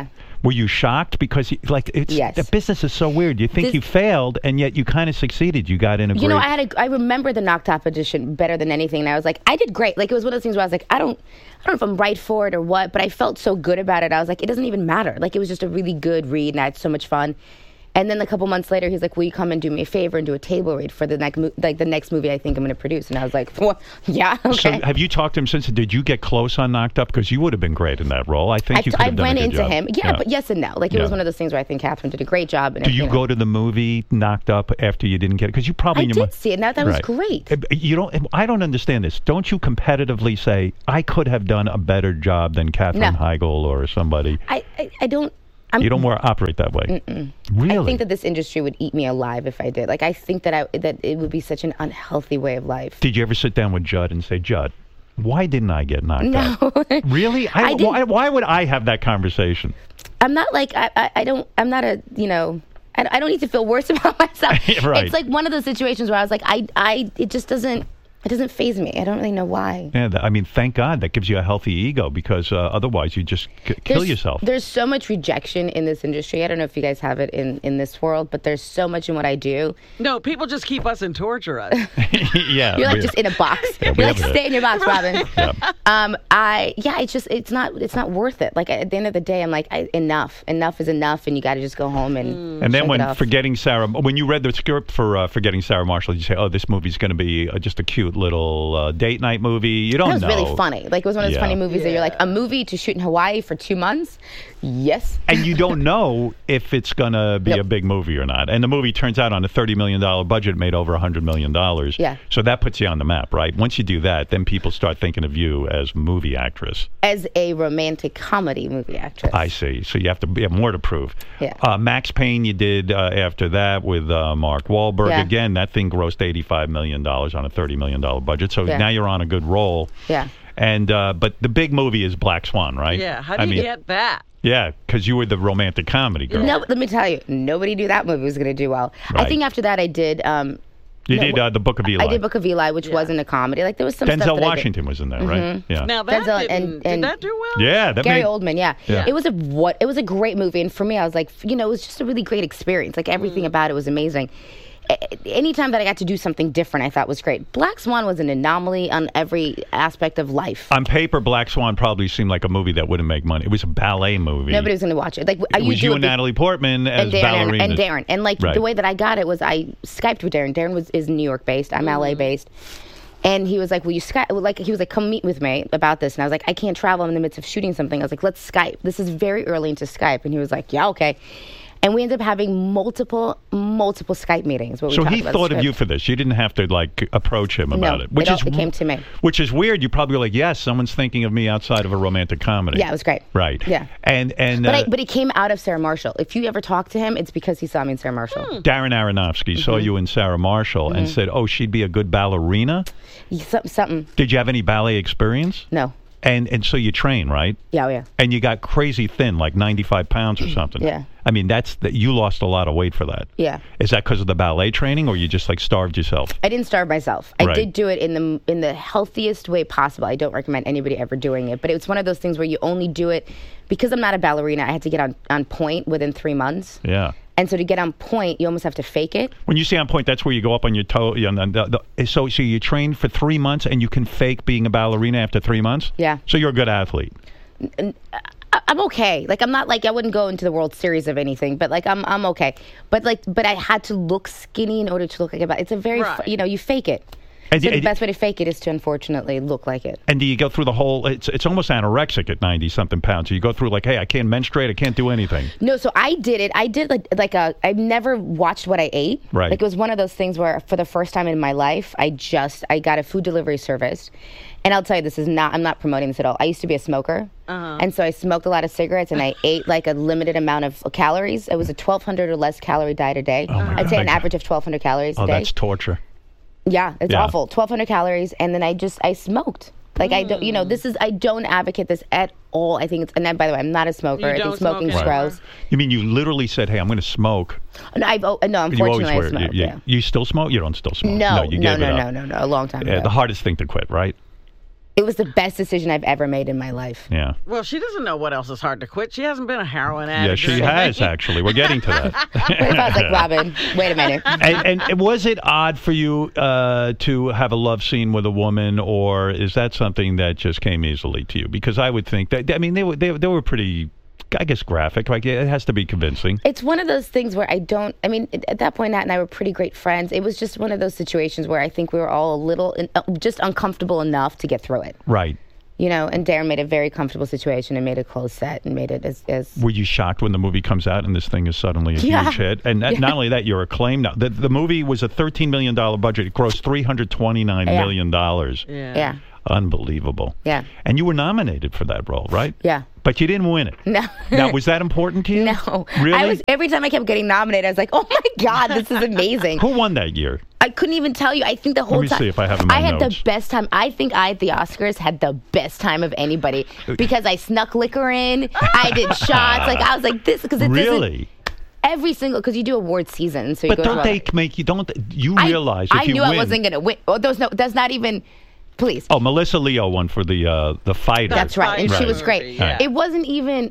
Were you shocked? Because, you, like, it's Yes. the business is so weird. You think This- you failed, and yet you kind of succeeded. You got in a You great... know, I had a, I remember the Knocked Up edition better than anything, and I was like, I did great. Like, it was one of those things where I was like, I don't, I don't know if I'm right for it or what, but I felt so good about it. I was like, it doesn't even matter. Like, it was just a really good read, and I had so much fun. And then a couple months later, he's like, "Will you come and do me a favor and do a table read for the next, mo- like the next movie I think I'm going to produce?" And I was like, well, "Yeah, So okay." have you talked to him since? Did you get close on Knocked Up? Because you would have been great in that role. I think I, you could I have done went a good into job. him, yeah, but yes and no. Like it Yeah. was one of those things where I think Catherine did a great job. And Do you know. go to the movie Knocked Up after you didn't get it? Because you probably I in your did mind- see it. Now that was Right. great. Uh, You don't. I don't understand this. Don't you competitively say I could have done a better job than Katherine No. Heigl or somebody? I, I, I don't. I'm, You don't more operate that way. Mm-mm. Really? I think that this industry would eat me alive if I did. Like I think that I that it would be such an unhealthy way of life. Did you ever sit down with Judd and say, Judd, why didn't I get knocked No. out? Really? I, I didn't- why, why would I have that conversation? I'm not like I, I, I don't I'm not a you know I, I don't need to feel worse about myself. Right. It's like one of those situations where I was like I I it just doesn't it doesn't faze me. I don't really know why. Yeah, that, I mean, thank God that gives you a healthy ego because uh, otherwise you just c- kill There's- yourself. There's so much rejection in this industry. I don't know if you guys have it in, in this world, but there's so much in what I do. No, people just keep us and torture us. yeah. You're like we- just in a box. Yeah, we You're like have it. stay in your box, Robin. Yeah. Um, I yeah, it's just it's not it's not worth it. Like at the end of the day, I'm like I, enough, enough is enough, and you got to just go home and. And then shake when it off. Forgetting Sarah, when you read the script for uh, Forgetting Sarah Marshall, you say, "Oh, this movie's going to be uh, just a cute little uh, date night movie." You don't That was know. really funny. Like it was one of those Yeah. funny movies that you're like Yeah. a movie to shoot in Hawaii for two months. Yes. And you don't know if it's going to be Nope. a big movie or not. And the movie turns out on a thirty million dollars budget made over one hundred million dollars. Yeah. So that puts you on the map, right? Once you do that, then people start thinking of you as movie actress. As a romantic comedy movie actress. I see. So you have to you have more to prove. Yeah. Uh, Max Payne, you did uh, after that with uh, Mark Wahlberg. Yeah. Again, that thing grossed eighty-five million dollars on a thirty million dollars budget. So Yeah. now you're on a good roll. Yeah. And uh, but the big movie is Black Swan, right? Yeah, how do I you mean, get that? Yeah, because you were the romantic comedy girl. No, let me tell you, nobody knew that movie was going to do well. Right. I think after that, I did. Um, You no, did uh, the Book of Eli. I did Book of Eli, which wasn't a comedy. Like there was some stuff Denzel that Washington was in there, right? Yeah. Now that Denzel didn't, and- did and- that do well? yeah, that Gary made, Oldman, yeah. Yeah. It was a what? It was a great movie, and for me, I was like, you know, it was just a really great experience. Like everything Mm. about it was amazing. A- Anytime that I got to do something different, I thought was great. Black Swan was an anomaly on every aspect of life. On paper, Black Swan probably seemed like a movie that wouldn't make money. It was a ballet movie. Nobody was going to watch it. Like I It was do you it and be- Natalie Portman as and Darren and, ballerinas. and Darren and like Right. the way that I got it was I Skyped with Darren. Darren was is New York based. I'm L A based. And he was like, "Will you Skype?" Like he was like, "Come meet with me about this." And I was like, "I can't travel. I'm in the midst of shooting something." I was like, "Let's Skype." This is very early into Skype, and he was like, "Yeah, okay." And we ended up having multiple, multiple Skype meetings. Where we So talked he about thought the of you script. for this. You didn't have to like approach him about No, it, which it all- is it came to me. Which is weird. You probably were like, "Yes, someone's thinking of me outside of a romantic comedy." Yeah, it was great. Right. Yeah. And and But uh, I, but it came out of Sarah Marshall. If you ever talk to him, it's because he saw me in Sarah Marshall. Darren Aronofsky saw Mm-hmm. you in Sarah Marshall and said, "Oh, she'd be a good ballerina." Something, something. Did you have any ballet experience? No. And and so you train, right? Yeah, oh, yeah. And you got crazy thin, like ninety-five pounds or something. Yeah. I mean, that's that you lost a lot of weight for that. Yeah. Is that because of the ballet training, or you just like starved yourself? I didn't starve myself. I Right. did do it in the in the healthiest way possible. I don't recommend anybody ever doing it, but it was one of those things where you only do it because I'm not a ballerina. I had to get on on point within three months, Yeah. and so to get on point, you almost have to fake it. When you say on point, that's where you go up on your toe. You know, the, the, so, so you train for three months, and you can fake being a ballerina after three months. Yeah. So you're a good athlete. I, I'm okay. Like I'm not like I wouldn't go into the World Series of anything, but like I'm I'm okay. But like but I had to look skinny in order to look like a. ba- It's a very fu- Right. you know you fake it. And, So the and- best way to fake it is to unfortunately look like it. and do you go through the whole? It's it's almost anorexic at ninety something pounds. So you go through like, hey, I can't menstruate, I can't do anything. No, so I did it. I did like like a. I've never watched what I ate. Right. Like it was one of those things where, for the first time in my life, I just I got a food delivery service, and I'll tell you, this is not. I'm not promoting this at all. I used to be a smoker, Uh-huh. and so I smoked a lot of cigarettes, and I ate like a limited amount of calories. It was a twelve hundred or less calorie diet a day. Oh, my I'd say God. an average of twelve hundred calories Oh, a day. that's torture. Yeah, it's Yeah. awful. twelve hundred calories, and then I just I smoked. Like I don't, you know, this is I don't advocate this at all. I think it's, and then, by the way, I'm not a smoker. You I think don't smoke smoking's anymore? gross. You mean you literally said, hey, I'm going to smoke? No, I've, oh, no, You always unfortunately, I were. smoke. you, you, yeah. you still smoke? You don't still smoke? No, you no, gave no, it no, up. no, no, a long time Yeah, ago. the hardest thing to quit, right? It was the best decision I've ever made in my life. Yeah. Well, she doesn't know what else is hard to quit. She hasn't been a heroin addict. Yeah, she or anything. has, actually. We're getting to that. What if I was like, Robin, wait a minute. and, and was it odd for you uh, to have a love scene with a woman, or is that something that just came easily to you? Because I would think that, I mean, they were, they, they were pretty, I guess, graphic. Like, it has to be convincing. It's one of those things where I don't, I mean, at that point, Nat and I were pretty great friends. It was just one of those situations where I think we were all a little, uh, just uncomfortable enough to get through it. Right. You know, and Darren made a very comfortable situation and made a closed set and made it as... as Were you shocked when the movie comes out and this thing is suddenly a Yeah. huge hit? And that, Yeah. not only that, you're acclaimed now. The, the movie was a thirteen million dollars budget. It grossed three hundred twenty-nine Yeah. million dollars. Yeah. yeah, Unbelievable. yeah, And you were nominated for that role, right? yeah. But you didn't win it. No. Now, was that important to you? No. Really? I was, every time I kept getting nominated, I was like, oh my God, this is amazing. Who won that year? I couldn't even tell you. I think the whole me time. see if I have it in my I had notes. the best time. I think I at the Oscars had the best time of anybody because I snuck liquor in. I did shots. Like, I was like, this, because it doesn't. Really? Every single, because you do award season. So you But go don't through they all- make you, don't you I- realize I if you knew win. I wasn't going to win. Oh, there's no, that's not even, please. Oh, Melissa Leo won for the uh, the fighter. That's right. And she Right. was great. Yeah. It wasn't even,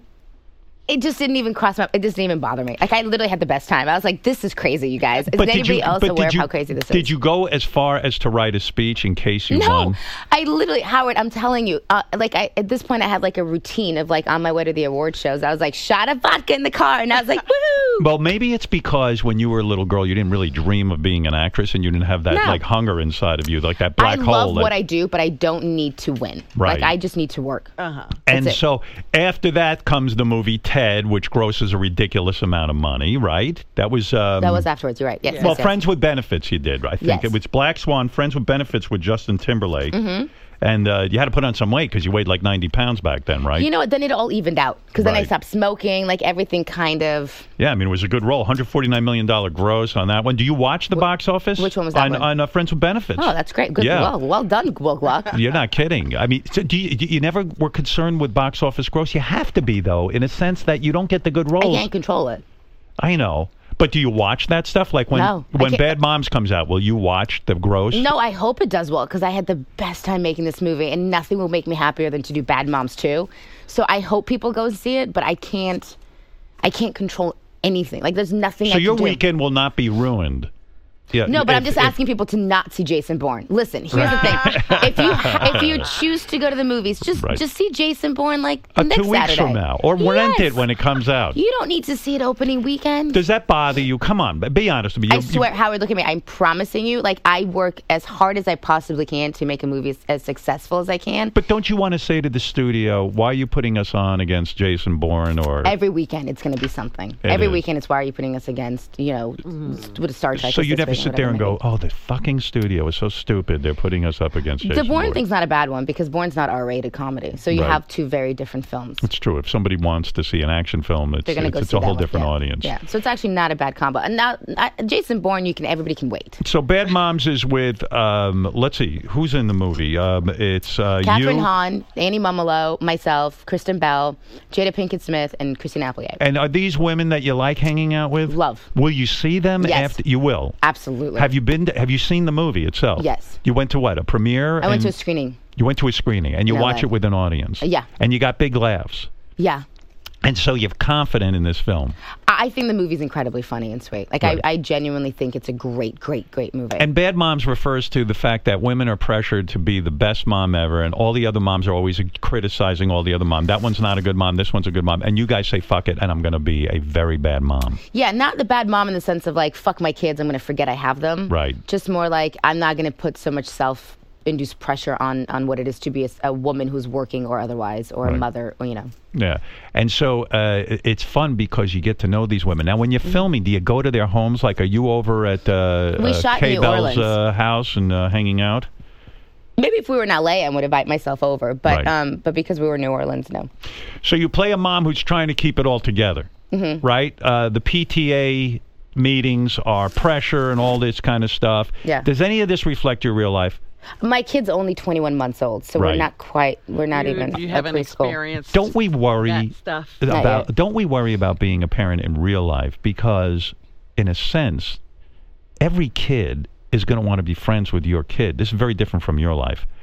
it just didn't even cross my, it just didn't even bother me. Like, I literally had the best time. I was like, this is crazy, you guys. Is But did anybody you, else but aware did you, of how crazy this is? Did you go as far as to write a speech in case you No, won? I literally, Howard, I'm telling you, uh, like, I, at this point, I had like a routine of like on my way to the award shows, I was like, shot of vodka in the car, and I was like, woohoo! Well, maybe it's because when you were a little girl, you didn't really dream of being an actress, and you didn't have that No. like hunger inside of you, like that black I hole. love that- what I do, but I don't need to win. Right. Like, I just need to work. Uh-huh. And That's it. so after that comes the movie Ted, which grosses a ridiculous amount of money, right? That was um, That was afterwards, you're right. Yes, well, yes, yes. Friends with Benefits. You did, I think Yes. it was Black Swan, Friends with Benefits with Justin Timberlake, Mm-hmm. and uh, you had to put on some weight because you weighed like ninety pounds back then, right? You know what? Then it all evened out because then I Right. stopped smoking. Like, everything kind of. Yeah, I mean, it was a good role. one hundred forty-nine million dollars gross on that one. Do you watch the box office? which one was that on, one? On uh, Friends with Benefits. Oh, that's great. Good. Yeah. Well, well done, Will Gluck. You're not kidding. I mean, so do you, do you never were concerned with box office gross? You have to be, though, in a sense that you don't get the good I roles. can't control it. I know. But do you watch that stuff? Like when No, I when can't- Bad Moms comes out, will you watch the gross? No, I hope it does well because I had the best time making this movie, and nothing will make me happier than to do Bad Moms two. So I hope people go and see it, but I can't. I can't control anything. Like, there's nothing. So I your can do. weekend will not be ruined. Yeah, No, but I'm if- just if- asking people to not see Jason Bourne. Listen, here's the thing: if you if you choose to go to the movies, just Right. just see Jason Bourne like uh, next two weeks Saturday from now, or rent Yes. it when it comes out. You don't need to see it opening weekend. Does that bother you? Come on, be honest with me. I You- swear, Howard, look at me. I'm promising you, like, I work as hard as I possibly can to make a movie as, as successful as I can. But don't you want to say to the studio, why are you putting us on against Jason Bourne? Or Every weekend, it's going to be something. It Every is. weekend, it's why are you putting us against, you know, with a Star Trek? so you or never this sit thing, there and whatever go, oh, the fucking studio is so stupid. They're putting us up against it may Jason be. The Bourne Bourne. thing's not a bad one because Bourne's not R-rated comedy. So you Right. have two very different films. It's true. If somebody wants to see an action film, it's, They're going to it's, go it's see a that whole one. different yeah. audience. Yeah, so it's actually not a bad combo. And now, I, Jason Bourne, you can everybody can wait. So Bad Moms is with, um, let's see, who's in the movie? Um, it's uh, Catherine you. Hahn, Annie Mumolo, myself, Kristen Bell, Jada Pinkett Smith, and Christina Applegate. And are these women that you like hanging out with? Love. Will you see them Yes. after? You will. Absolutely. Have you been? To, have you seen the movie itself? Yes. You went to what? A premiere? I went to a And screening. You went to a screening, and you In watch L A. it with an audience. Yeah. And you got big laughs. Yeah. And so you're confident in this film. I I think the movie's incredibly funny and sweet. Like, Right. I, I genuinely think it's a great, great, great movie. And Bad Moms refers to the fact that women are pressured to be the best mom ever, and all the other moms are always criticizing all the other mom. That one's not a good mom. This one's a good mom. And you guys say, fuck it, and I'm going to be a very bad mom. yeah, not the bad mom in the sense of like, fuck my kids, I'm going to forget I have them. Right. Just more like, I'm not going to put so much self induced pressure on on what it is to be a, a woman who's working or otherwise, or Right. a mother, or, you know. Yeah. And so uh, it- it's fun because you get to know these women. Now, when you're filming, do you go to their homes? Like, are you over at uh, We uh, shot in Kay New Bell's Orleans. uh, house and uh, hanging out? Maybe if we were in L A, I would invite myself over, but Right. um, but because we were in New Orleans, no. So you play a mom who's trying to keep it all together, Mm-hmm. right? Uh, the P T A meetings are pressure and all this kind of stuff. Yeah. Does any of this reflect your real life? My kid's only twenty-one months old, so Right. we're not quite, we're not you, even you at haven't preschool. experienced Don't we worry that stuff. Not about? yet. Don't we worry about being a parent in real life? Because, in a sense, every kid is going to want to be friends with your kid. This is very different from your life.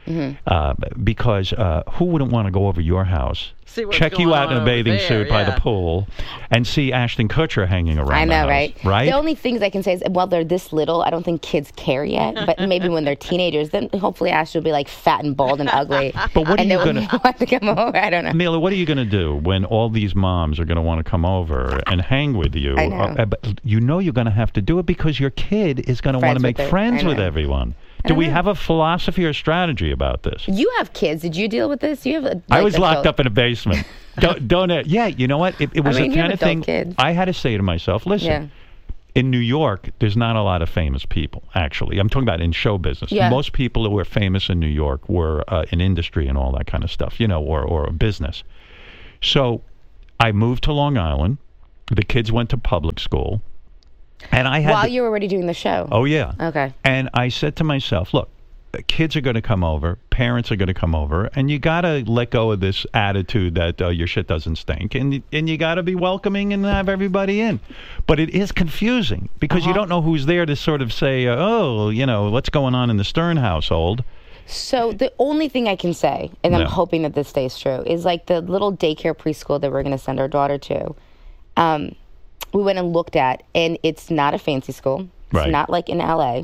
Mm-hmm. Uh, because uh, who wouldn't want to go over your house, See what's check you going out on in a over bathing there, suit by yeah. the pool, and see Ashton Kutcher hanging around I the know, house, right? right? The only things I can say is, well, they're this little. I don't think kids care yet, but maybe when they're teenagers, then hopefully Ashton will be like fat and bald and ugly. But what are and you they gonna- wouldn't want to come over? I don't know. Mila, what are you going to do when all these moms are going to want to come over and hang with you? I know. Uh, but you know you're going to have to do it because your kid is going to want Friends to make with their- friends I with know. everyone. I Do don't we know. have a philosophy or strategy about this? You have kids. Did you deal with this? You have. Like, I was locked adult- up in a basement. don't, don't, uh, yeah, you know what? It, it was mean, the you have kind of adult thing kids. I had to say to myself, listen, Yeah. in New York, there's not a lot of famous people, actually. I'm talking about in show business. Yeah. Most people who were famous in New York were uh, in industry and all that kind of stuff, you know, or, or a business. So I moved to Long Island. The kids went to public school. And I had While to- you were already doing the show. Oh, yeah. Okay. And I said to myself, look, kids are going to come over, parents are going to come over, and you got to let go of this attitude that uh, your shit doesn't stink, and and you got to be welcoming and have everybody in. But it is confusing because you Uh-huh. don't know who's there to sort of say, uh, oh, you know, what's going on in the Stern household. So the only thing I can say, and I'm No. hoping that this stays true, is like the little daycare preschool that we're going to send our daughter to. Um, we went and looked at, and it's not a fancy school. It's Right. not like in L A.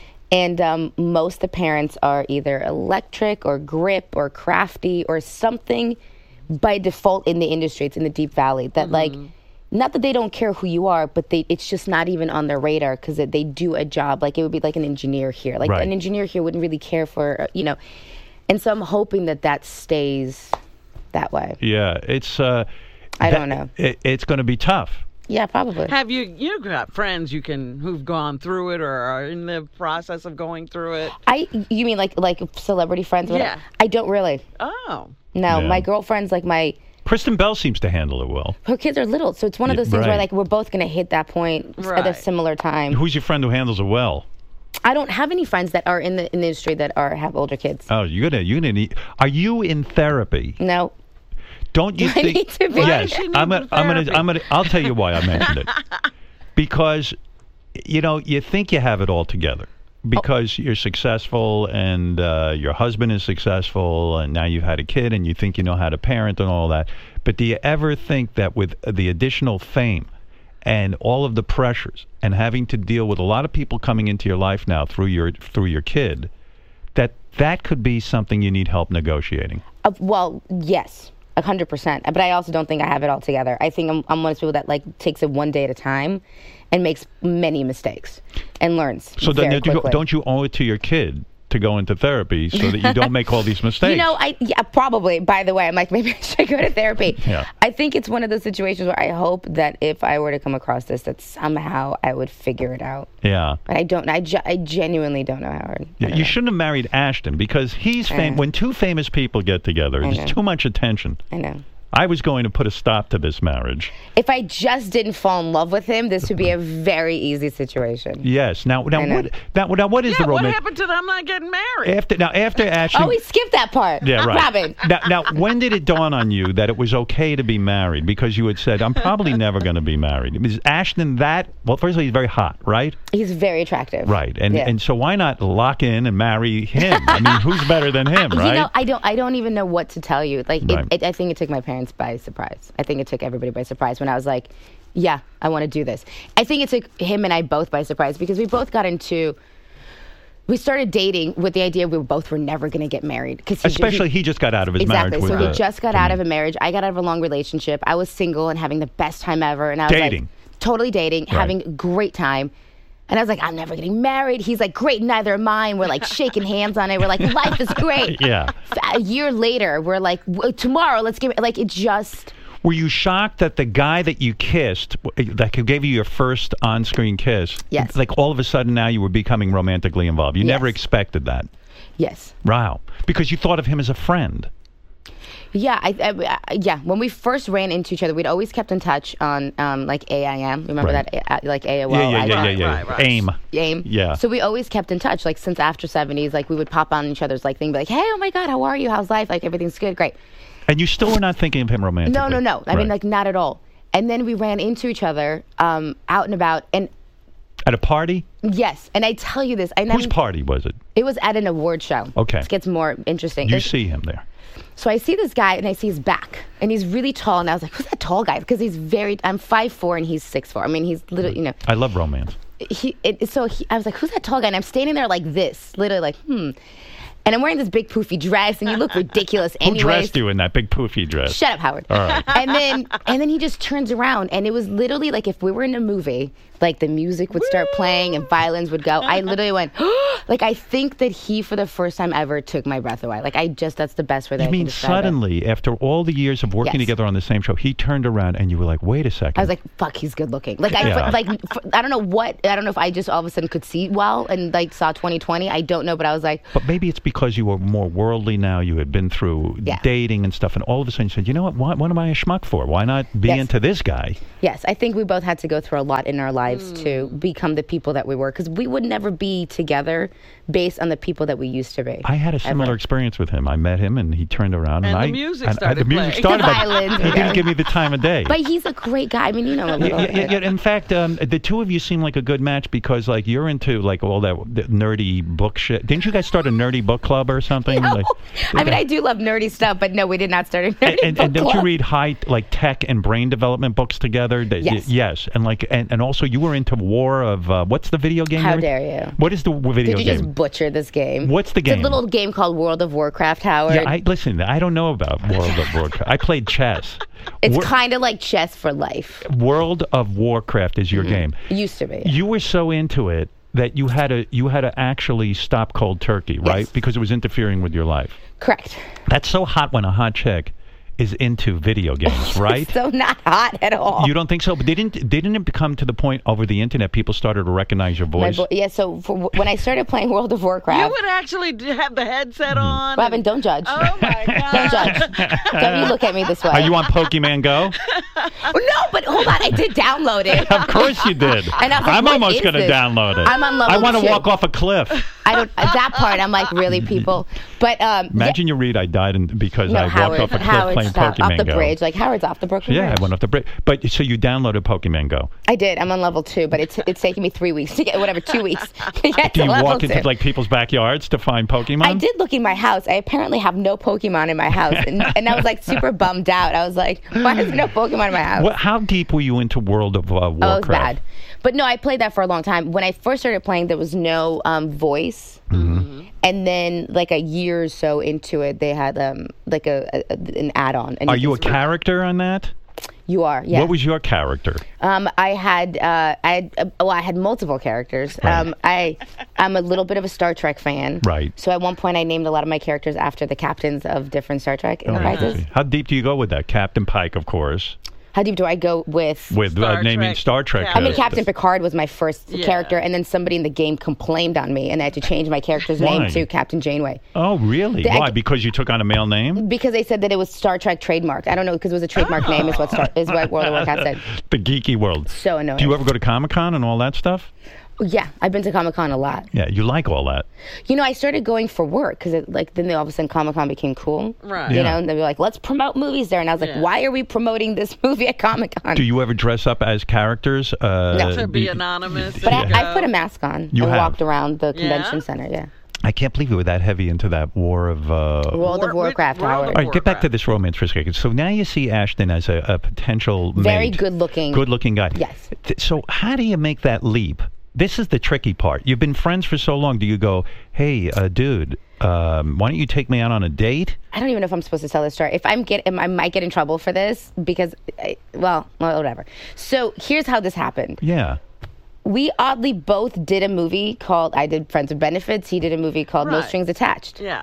And um, most of the parents are either electric or grip or crafty or something by default in the industry. It's in the Deep Valley that like, not that they don't care who you are, but they it's just not even on their radar because they do a job. Like it would be like an engineer here. Like Right. an engineer here wouldn't really care for, uh, you know. And so I'm hoping that that stays that way. Yeah, it's. Uh, I that- don't know. It, it's going to be tough. Yeah, probably. Have you you got friends you can who've gone through it or are in the process of going through it? I you mean like like celebrity friends? or whatever? Yeah. I don't really. Oh. No, Yeah. my girlfriends, like my Kristen Bell seems to handle it well. her kids are little, so it's one of Yeah, those things where right. like we're both gonna hit that point at a Right. similar time. Who's your friend who handles it well? I don't have any friends that are in the, in the industry that are have older kids. Oh, you're gonna you're gonna need. Are you in therapy? No. Don't you I think? need to be. Why Yes, does she need I'm gonna, the I'm gonna, therapy? I'm gonna, I'll tell you why I mentioned it. Because, you know, you think you have it all together because you're successful and uh, your husband is successful and now you've had a kid and you think you know how to parent and all that. But do you ever think that with the additional fame and all of the pressures and having to deal with a lot of people coming into your life now through your through your kid, that that could be something you need help negotiating? Uh, well, yes, a hundred percent. But I also don't think I have it all together. I think I'm, I'm one of those people that like takes it one day at a time, and makes many mistakes, and learns. So very then don't you, quickly. don't you owe it to your kid to go into therapy so that you don't make all these mistakes? You know, I yeah, probably. By the way, I'm like, maybe I should go to therapy. Yeah. I think it's one of those situations where I hope that if I were to come across this, that somehow I would figure it out. Yeah. But I don't. I, ge- I genuinely don't know, Howard. I Yeah, don't you know. shouldn't have married Ashton because he's fam- know. when two famous people get together, I there's know. too much attention. I know. I was going to put a stop to this marriage. If I just didn't fall in love with him, this would be a very easy situation. Yes. Now, now I know. what? Now, now what is Yeah, the what romantic? happened to them not getting married? After now, after Ashton. Oh, we skipped that part. Yeah, right. Robin. Now, now, when did it dawn on you that it was okay to be married? Because you had said, I'm probably never going to be married. Is Ashton that? Well, first of all, he's very hot, right? He's very attractive. Right. And Yeah. and so why not lock in and marry him? I mean, who's better than him, right? You know, I don't. I don't even know what to tell you. Like, Right. it, it, I think it took my parents by surprise. I think it took everybody by surprise when I was like, "Yeah, I want to do this." I think it took him and I both by surprise because we both got into. We started dating with the idea we both were never going to get married. Because Especially he just got out of his exactly. marriage with So he the- just got out of a marriage. I got out of a long relationship. I was single and having the best time ever. And I was Dating. like, totally dating, having a great time. And I was like, I'm never getting married. He's like, great, neither am I. And we're like shaking hands on it. We're like, life is great. Yeah. A year later, we're like, w- tomorrow, let's get like it just. Were you shocked that the guy that you kissed, that gave you your first on-screen kiss, Yes. like all of a sudden now you were becoming romantically involved? You never Yes. expected that. Yes. Wow. Because you thought of him as a friend. Yeah, I, I, I- yeah. When we first ran into each other, we'd always kept in touch on um, like A I M. Remember Right. that, uh, like A O L. yeah, yeah, yeah, yeah, I- yeah. right, right. AIM. AIM. Yeah. So we always kept in touch, like since after seventies. Like we would pop on each other's like thing, be like, "Hey, oh my God, how are you? How's life? Like everything's good, great." And you still were not thinking of him romantically? No, no, no. I mean, Right. like not at all. And then we ran into each other um, out and about, and At a party? Yes, and I tell you this. I Whose never, party was it? It was at an award show. Okay. It gets more interesting. You It's- see him there. So I see this guy and I see his back, and he's really tall. And I was like, "Who's that tall guy?" Because he's very. I'm five four and he's six four. I mean, he's literally, you know. I love romance. He. It, so he, I was like, "Who's that tall guy?" And I'm standing there like this, literally like, hmm. And I'm wearing this big poofy dress, and you look ridiculous. Who anyways. dressed you in that big poofy dress? Shut up, Howard. All right. And then and then he just turns around, and it was literally like if we were in a movie, like the music would start playing and violins would go. I literally went, like I think that he, for the first time ever, took my breath away. Like I just, that's the best way that You I mean can describe it. suddenly, after all the years of working Yes. together on the same show, he turned around and you were like, wait a second. I was like, fuck, he's good looking. Like I Yeah. like f- I don't know what I don't know if I just all of a sudden could see well and like saw twenty twenty. I don't know, but I was like, But maybe it's because you were more worldly now. You had been through Yeah. dating and stuff, and all of a sudden you said, you know what? What, what am I a schmuck for? Why not be Yes. into this guy? yes, I think we both had to go through a lot in our lives to become the people that we were, because we would never be together based on the people that we used to be. I had a similar Ever. experience with him. I met him, and he turned around, and, And the I music and, started the music playing. started. The but violins he were didn't going. give me the time of day. But he's a great guy. I mean, you know him a little Yeah, bit. yeah, yeah, in fact, um, the two of you seem like a good match because, like, you're into like all that the nerdy book shit. Didn't you guys start a nerdy book club or something? No. Like, I mean, I do love nerdy stuff, but no, we did not start a nerdy and, book and don't you club. read high like tech and brain development books together? That- Yes. yes, and like and, and also you were into War of uh, what's the video game? How you're- dare you. What is the w- video Did you game? just butcher this game? What's the It's a game? little game called World of Warcraft, Howard. Yeah, I listen. I don't know about World of Warcraft. I played chess. it's Wor- kind of like chess for life. World of Warcraft is your game. It used to be. You were so into it that you had to you had to actually stop cold turkey, right? Yes. Because it was interfering with your life. Correct. That's so hot when a hot chick is into video games, right? So not hot at all. You don't think so? But didn't didn't it become to the point over the internet people started to recognize your My voice? vo- yeah, so for, when I started playing World of You Warcraft, would actually d- have the headset on. Robin, and- don't judge. Oh my God. Don't judge. Don't you look at me this way. Are you on Pokemon Go? No, but hold on. I did download it. Of course you did. And I was like, I'm what almost is going to this? download it. I'm on level I want to two. walk off a cliff. I don't. That part, I'm like, really, people. But um, yeah. Imagine you read I died in, because No, I Howard, walked off a cliff Howard, playing stop. Pokemon Off the Go. bridge. Like, Howard's off the Brooklyn Yeah, Bridge. I went off the bridge. But so you downloaded Pokemon Go. I did. I'm on level two, but it's it's taking me three weeks to get, whatever, two weeks to get Do to you level walk two. into like people's backyards to find Pokemon? I did look in my house. I apparently have no Pokemon in my house. And, and I was like super bummed out. I was like, why is there no Pokemon in my house? What, how deep were you into World of uh, Warcraft? Oh, it was bad. But no, I played that for a long time. When I first started playing, there was no um, voice. Mm-hmm. And then, like a year or so into it, they had um, like a, a an add-on. And Are you a could- character on that? You are, yeah. What was your character? Um, I had, uh, I had, uh, well, I had multiple characters. Right. Um, I, I'm a little bit of a Star Trek fan. Right. So at one point, I named a lot of my characters after the captains of different Star Trek Oh, enterprises. How deep do you go with that? Captain Pike, of course, How deep do I go with? with uh, Star naming Trek. Star Trek. Yeah. I mean, uh, Captain Picard was my first Yeah. character, and then somebody in the game complained on me, and I had to change my character's Why? name to Captain Janeway Oh, really? The- I- Why? Because you took on a male name? because they said that it was Star Trek trademark. I don't know, because it was a trademark name, is what Star, is what World of Warcraft said. The geeky world. So annoying. Do you ever go to Comic Con and all that stuff? Yeah, I've been to Comic Con a lot. Yeah, you like all that. You know, I started going for work because, like, then they, all of a sudden Comic Con became cool. Right. You Yeah. know, and they were like, "Let's promote movies there," and I was like, Yeah. "Why are we promoting this movie at Comic Con?" Do you ever dress up as characters? Uh, No. To be do- anonymous. But and I, go. I put a mask on You and have? walked around the convention Yeah? center. Yeah, I can't believe you were that heavy into that war of. Uh, World War- of Warcraft, World of Howard. All right, get back to Warcraft. this romance for a second. So now you see Ashton as a, a potential Very mate. good-looking. Good-looking guy. Yes. Th- So how do you make that leap? This is the tricky part. You've been friends for so long. Do you go, hey, uh, dude, um, why don't you take me out on a date? I don't even know if I'm supposed to tell this story. If I'm get, I might get in trouble for this because, I, well, well, whatever. So here's how this happened. Yeah. We oddly both did a movie called. I did Friends with Benefits. He did a movie called No Right. Strings Attached. Yeah.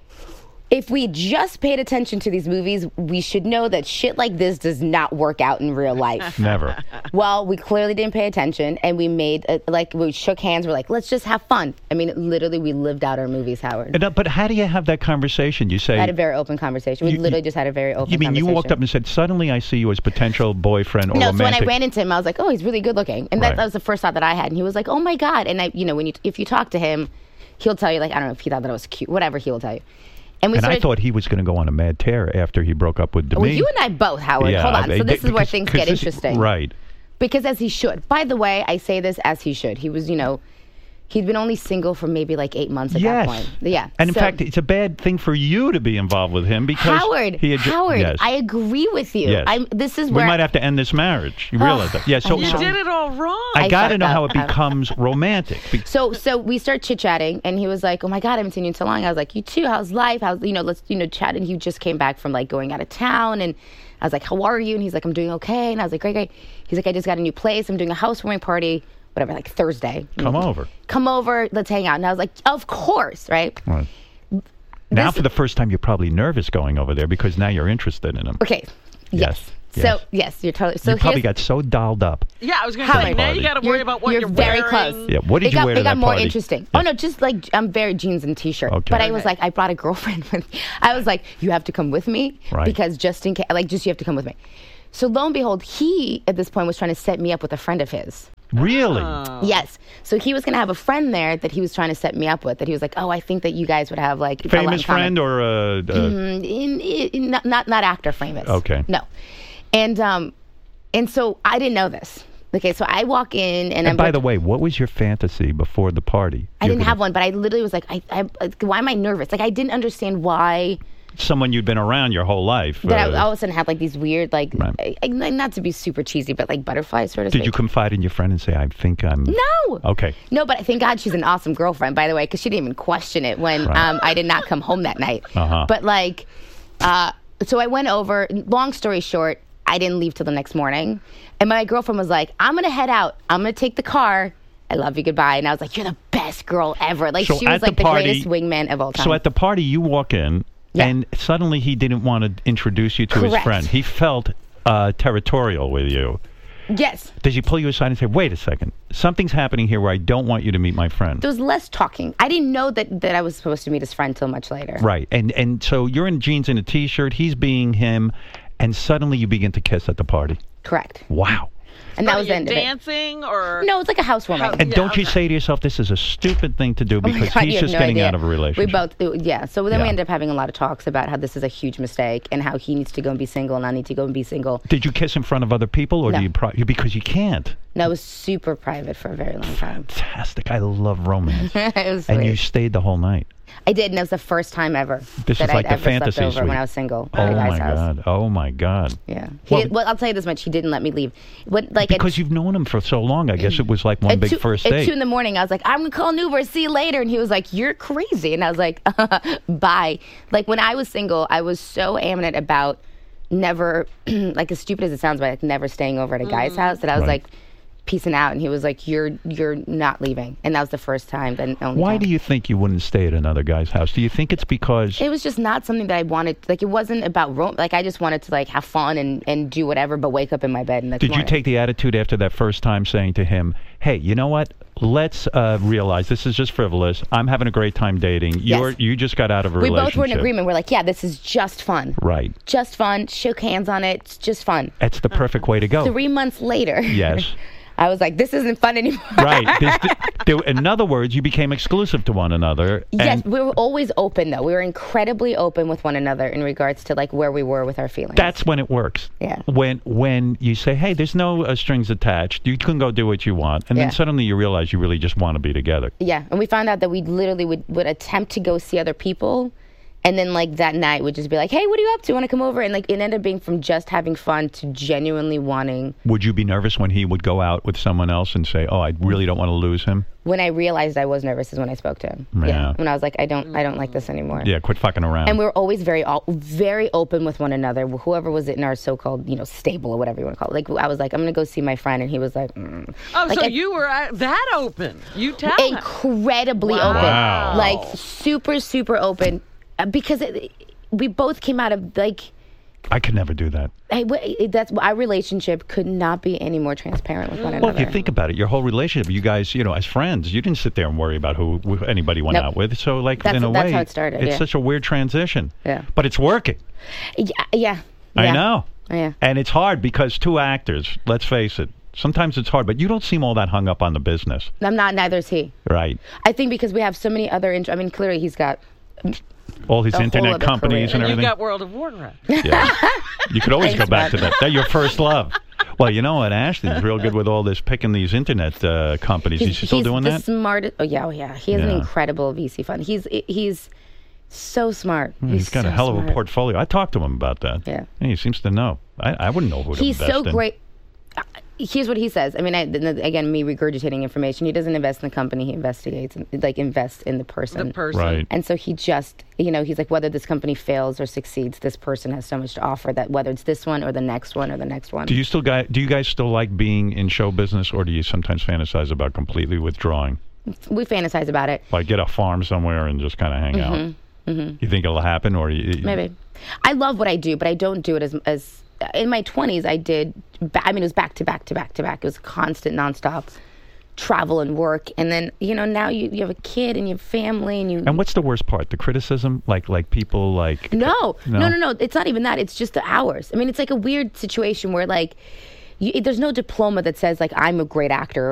If we just paid attention to these movies, we should know that shit like this does not work out in real life. Never. Well, we clearly didn't pay attention, and we made a, like we shook hands. We're like, let's just have fun. I mean, literally, we lived out our movies, Howard. And, uh, but how do you have that conversation? You say. I had a very open conversation. We You- literally you- just had a very open. You mean you conversation. walked up and said, suddenly I see you as potential boyfriend or No, so when romantic? I ran into him, I was like, "Oh, he's really good looking," and that, Right. that was the first thought that I had. And he was like, "Oh my god!" And I, you know, when you if you talk to him, he'll tell you like, I don't know if he thought that I was cute, whatever he will tell you. And we and I started. thought he was going to go on a mad tear after he broke up with Demi. well, you and I both, Howard. Hold on. I- So this is where because- things because get this- interesting. Right. Because as he should. By the way, I say this as he should. He was, you know, he'd been only single for maybe like eight months at yes. that point. Yeah. And in so, fact, it's a bad thing for you to be involved with him because Howard, he had ju- Howard, yes. I agree with you. Yes. I'm, this is we where might have to end this marriage. You realize that? Yeah. So, You so did it all wrong. I I got to fucked know how up. it becomes romantic. Be- So so we start chit chatting, and he was like, "Oh my God, I haven't seen you in so long." I was like, "You too? How's life? How's you know? Let's you know chat." And he just came back from like going out of town, and I was like, "How are you?" And he's like, "I'm doing okay." And I was like, "Great, great." He's like, "I just got a new place. I'm doing a housewarming party, whatever, like Thursday. Come over. Come over. Let's hang out." And I was like, "Of course, right?" Right. Now, This- for the first time, you're probably nervous going over there because now you're interested in him. Okay. Yes. Yes. So Yes. yes, you're totally. So you probably here's- got so dialed up. Yeah, I was going to Howard, say, now you got to worry You're- about what you're you're, very wearing. close. Yeah. What did it you got, wear to it got that more party? interesting. Yeah. Oh no, just like I'm very jeans and t-shirt. Okay. But I was Okay. like, I brought a girlfriend with me. I was like, you have to come with me Right. because just in case, like, just you have to come with me. So lo and behold, he at this point was trying to set me up with a friend of his. Really? Oh. Yes. So he was going to have a friend there that he was trying to set me up with. That he was like, oh, I think that you guys would have like a lot in Famous common. friend or uh, uh, Mm, in, in, not, not not actor famous. Okay. No. And um, and so I didn't know this. Okay, so I walk in and, And I'm by like, the way, what was your fantasy before the party? I You didn't were have one, but I literally was like, I, I, like, why am I nervous? Like, I didn't understand why someone you'd been around your whole life. that I uh, all of a sudden had like these weird, like, Right. I, I- not to be super cheesy, but like butterflies sort of. did you confide in your friend and say, "I think I'm"? No. Okay. No, but thank God she's an awesome girlfriend, by the way, because she didn't even question it when Right. um, I did not come home that night. Uh-huh. But like, uh, so I went over. Long story short, I didn't leave till the next morning, and my girlfriend was like, "I'm gonna head out. I'm gonna take the car. I love you. Goodbye." And I was like, "You're the best girl ever." Like So she was at the like the, party- greatest wingman of all time. So at the party, you walk in, Yeah. and suddenly he didn't want to introduce you to his Correct. friend. He felt uh, territorial with you. yes. Did he pull you aside and say, "Wait a second, something's happening here where I don't want you to meet my friend"? There was less talking. I didn't know that, that I was supposed to meet his friend till much later. Right. And and so you're in jeans and a t-shirt. He's being him, and suddenly you begin to kiss at the party. Correct. Wow. And that Are was the you end of it. dancing or No, it's like a housewarming. How- And Yeah, don't you okay. say to yourself, "This is a stupid thing to do," Oh my because God, he's you have just no getting idea. out of a relationship. We both, yeah. So then we Yeah. ended up having a lot of talks about how this is a huge mistake and how he needs to go and be single and I need to go and be single. Did you kiss in front of other people, or No. do you? Pri- because you can't. No, it was super private for a very long time. Fantastic. I love romance. it was And sweet. you stayed the whole night. I did, and it was the first time ever This that is like I'd the ever fantasy slept over suite. when I was single Oh at a guy's my house. god. Oh my god. Yeah. He Well- did, well, I'll tell you this much: he didn't let me leave. What, like at, Because you've known him for so long, I guess it was like one at big two, first at date. two in the morning, I was like, "I'm gonna call an Uber. See you later." And he was like, "You're crazy." And I was like, "Bye." Like when I was single, I was so adamant about never, like as stupid as it sounds, but like never staying over at a guy's house that I was Right. like peacing out, and he was like, "You're you're not leaving." And that was the first time. Then only Why time. do you think you wouldn't stay at another guy's house? Do you think it's because It was just not something that I wanted. Like it wasn't about rom- like I just wanted to like have fun and, and do whatever, but wake up in my bed and next Did you morning. take the attitude after that first time saying to him, "Hey, you know what? Let's uh, realize this is just frivolous. I'm having a great time dating. You're you just got out of a We relationship." both were in agreement. We're like, yeah, this is just fun. Right. Just fun. Shook hands on it. It's just fun. That's the perfect way to go. Three months later, Yes. I was like, this isn't fun anymore. Right. There's th- there, in other words, you became exclusive to one another. Yes, and we were always open though. We were incredibly open with one another in regards to like where we were with our feelings. that's when it works. Yeah. When when you say, "Hey, there's no uh, strings attached. You can go do what you want," and Yeah. then suddenly you realize you really just want to be together. Yeah, and we found out that we literally would, would attempt to go see other people, and then like that night would just be like, "Hey, what are you up to? Want to come over?" And like it ended up being from just having fun to genuinely wanting. Would you be nervous when he would go out with someone else and say, "Oh, I really don't want to lose him"? When I realized I was nervous is when I spoke to him. Yeah. When I was like, I don't, I don't like this anymore. Yeah, quit fucking around. And we were always very, all, very open with one another. Whoever was in our so-called, you know, stable or whatever you want to call it. Like I was like, I'm gonna go see my friend, and he was like, mm. Oh, Like, so it- you were uh, that open. You tell him. incredibly Wow. open, Wow. like super, super open, uh, because it, we both came out of like. I could never do that. I, w- that's our relationship could not be any more transparent with one Well, another. if you think about it, your whole relationship, you guys, you know, as friends, you didn't sit there and worry about who, who anybody went Nope. out with. So, like, That's- in a that's way, how it started, it's yeah. such a weird transition. Yeah. But it's working. yeah, yeah, I yeah. know. Yeah. And it's hard because two actors, let's face it, sometimes it's hard, but you don't seem all that hung up on the business. I'm not. Neither is he. Right. I think because we have so many other. Int- I mean, clearly he's got. All his A whole internet other companies career. and You everything. got World of Warcraft. Yeah. You could always go Thanks, back to Mark. that. That's your first love. Well, you know what? Ashton's real good with all this picking these internet uh, companies. He's, still he's doing the that? Smartest. Oh yeah, oh yeah. He has an Yeah. incredible V C fund. He's he's so smart. Hmm, he's got so a hell of a smart. portfolio. I talked to him about that. Yeah. And he seems to know. I, I wouldn't know who to He's invest so in. great. Uh, Here's what he says. I mean, I, again, me regurgitating information. He doesn't invest in the company. He investigates, and, like, invests in the person. The person. Right. And so he just, you know, he's like, whether this company fails or succeeds, this person has so much to offer that whether it's this one or the next one or the next one. Do you still guys, do you guys still like being in show business, or do you sometimes fantasize about completely withdrawing? We fantasize about it. Like get a farm somewhere and just kind of hang out? Mm-hmm. You think it'll happen, or you, Maybe. I love what I do, but I don't do it as as in my twenties. I did. Ba- I mean, it was back to back to back to back. It was constant, nonstop travel and work. And then you know now you, you have a kid and you have family and you. And what's the worst part? The criticism, like like people like. No, No? no, no, no. It's not even that. It's just the hours. I mean, it's like a weird situation where like, you, there's no diploma that says like I'm a great actor